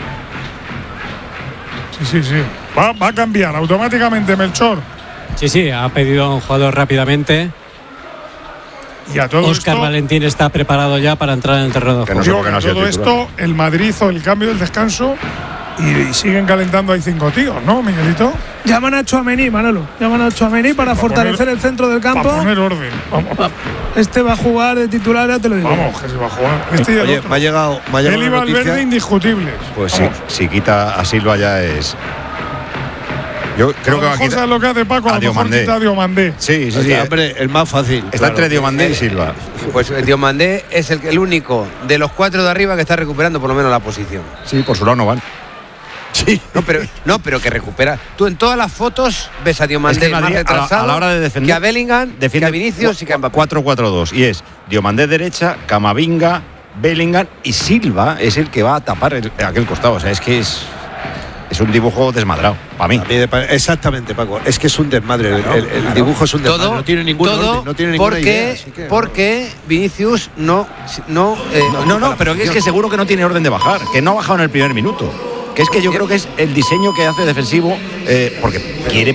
Sí. Va a cambiar automáticamente Melchor.
Sí, ha pedido a un jugador rápidamente.
Y a todo
Óscar
esto,
Valentín está preparado ya para entrar en el terreno de juego.
Todo esto, el Madrid hizo el cambio del descanso y siguen calentando ahí 5 tíos, ¿no, Miguelito?
Llaman a Tchouaméni, Manolo. Llaman a Tchouaméni para fortalecer el centro del campo.
Para poner orden. Vamos.
Este va a jugar de titular, ya te lo digo.
Vamos, que se va a jugar. Este y el
Oye,
otro.
me ha llegado
Él va al verde indiscutibles.
Pues sí, si quita a Silva ya es. Yo creo que va a quitar.
¿Sabes lo que hace Paco? A lo mejor quita a Diomandé.
Sí.
Hombre, el más fácil.
Está entre Diomandé y Silva.
Pues Diomandé es el único de los 4 de arriba que está recuperando por lo menos la posición.
Sí, por su lado no van.
Sí.
Pero que recupera. Tú en todas las fotos ves a Diomandé más retrasado
a la hora de defender,
que a Bellingham, que a Vinicius y que a Mbappé.
4-4-2. Y es Diomandé derecha, Camavinga, Bellingham y Silva es el que va a tapar aquel costado. O sea, es que es un dibujo desmadrado, para mí.
Exactamente, Paco. Es que es un desmadre. El dibujo es un desmadre. No tiene ningún orden, no tiene ninguna idea.
Porque Vinicius no,
pero es que seguro que no tiene orden de bajar, que no ha bajado en el primer minuto. Que es que yo creo que es el diseño que hace defensivo, porque quiere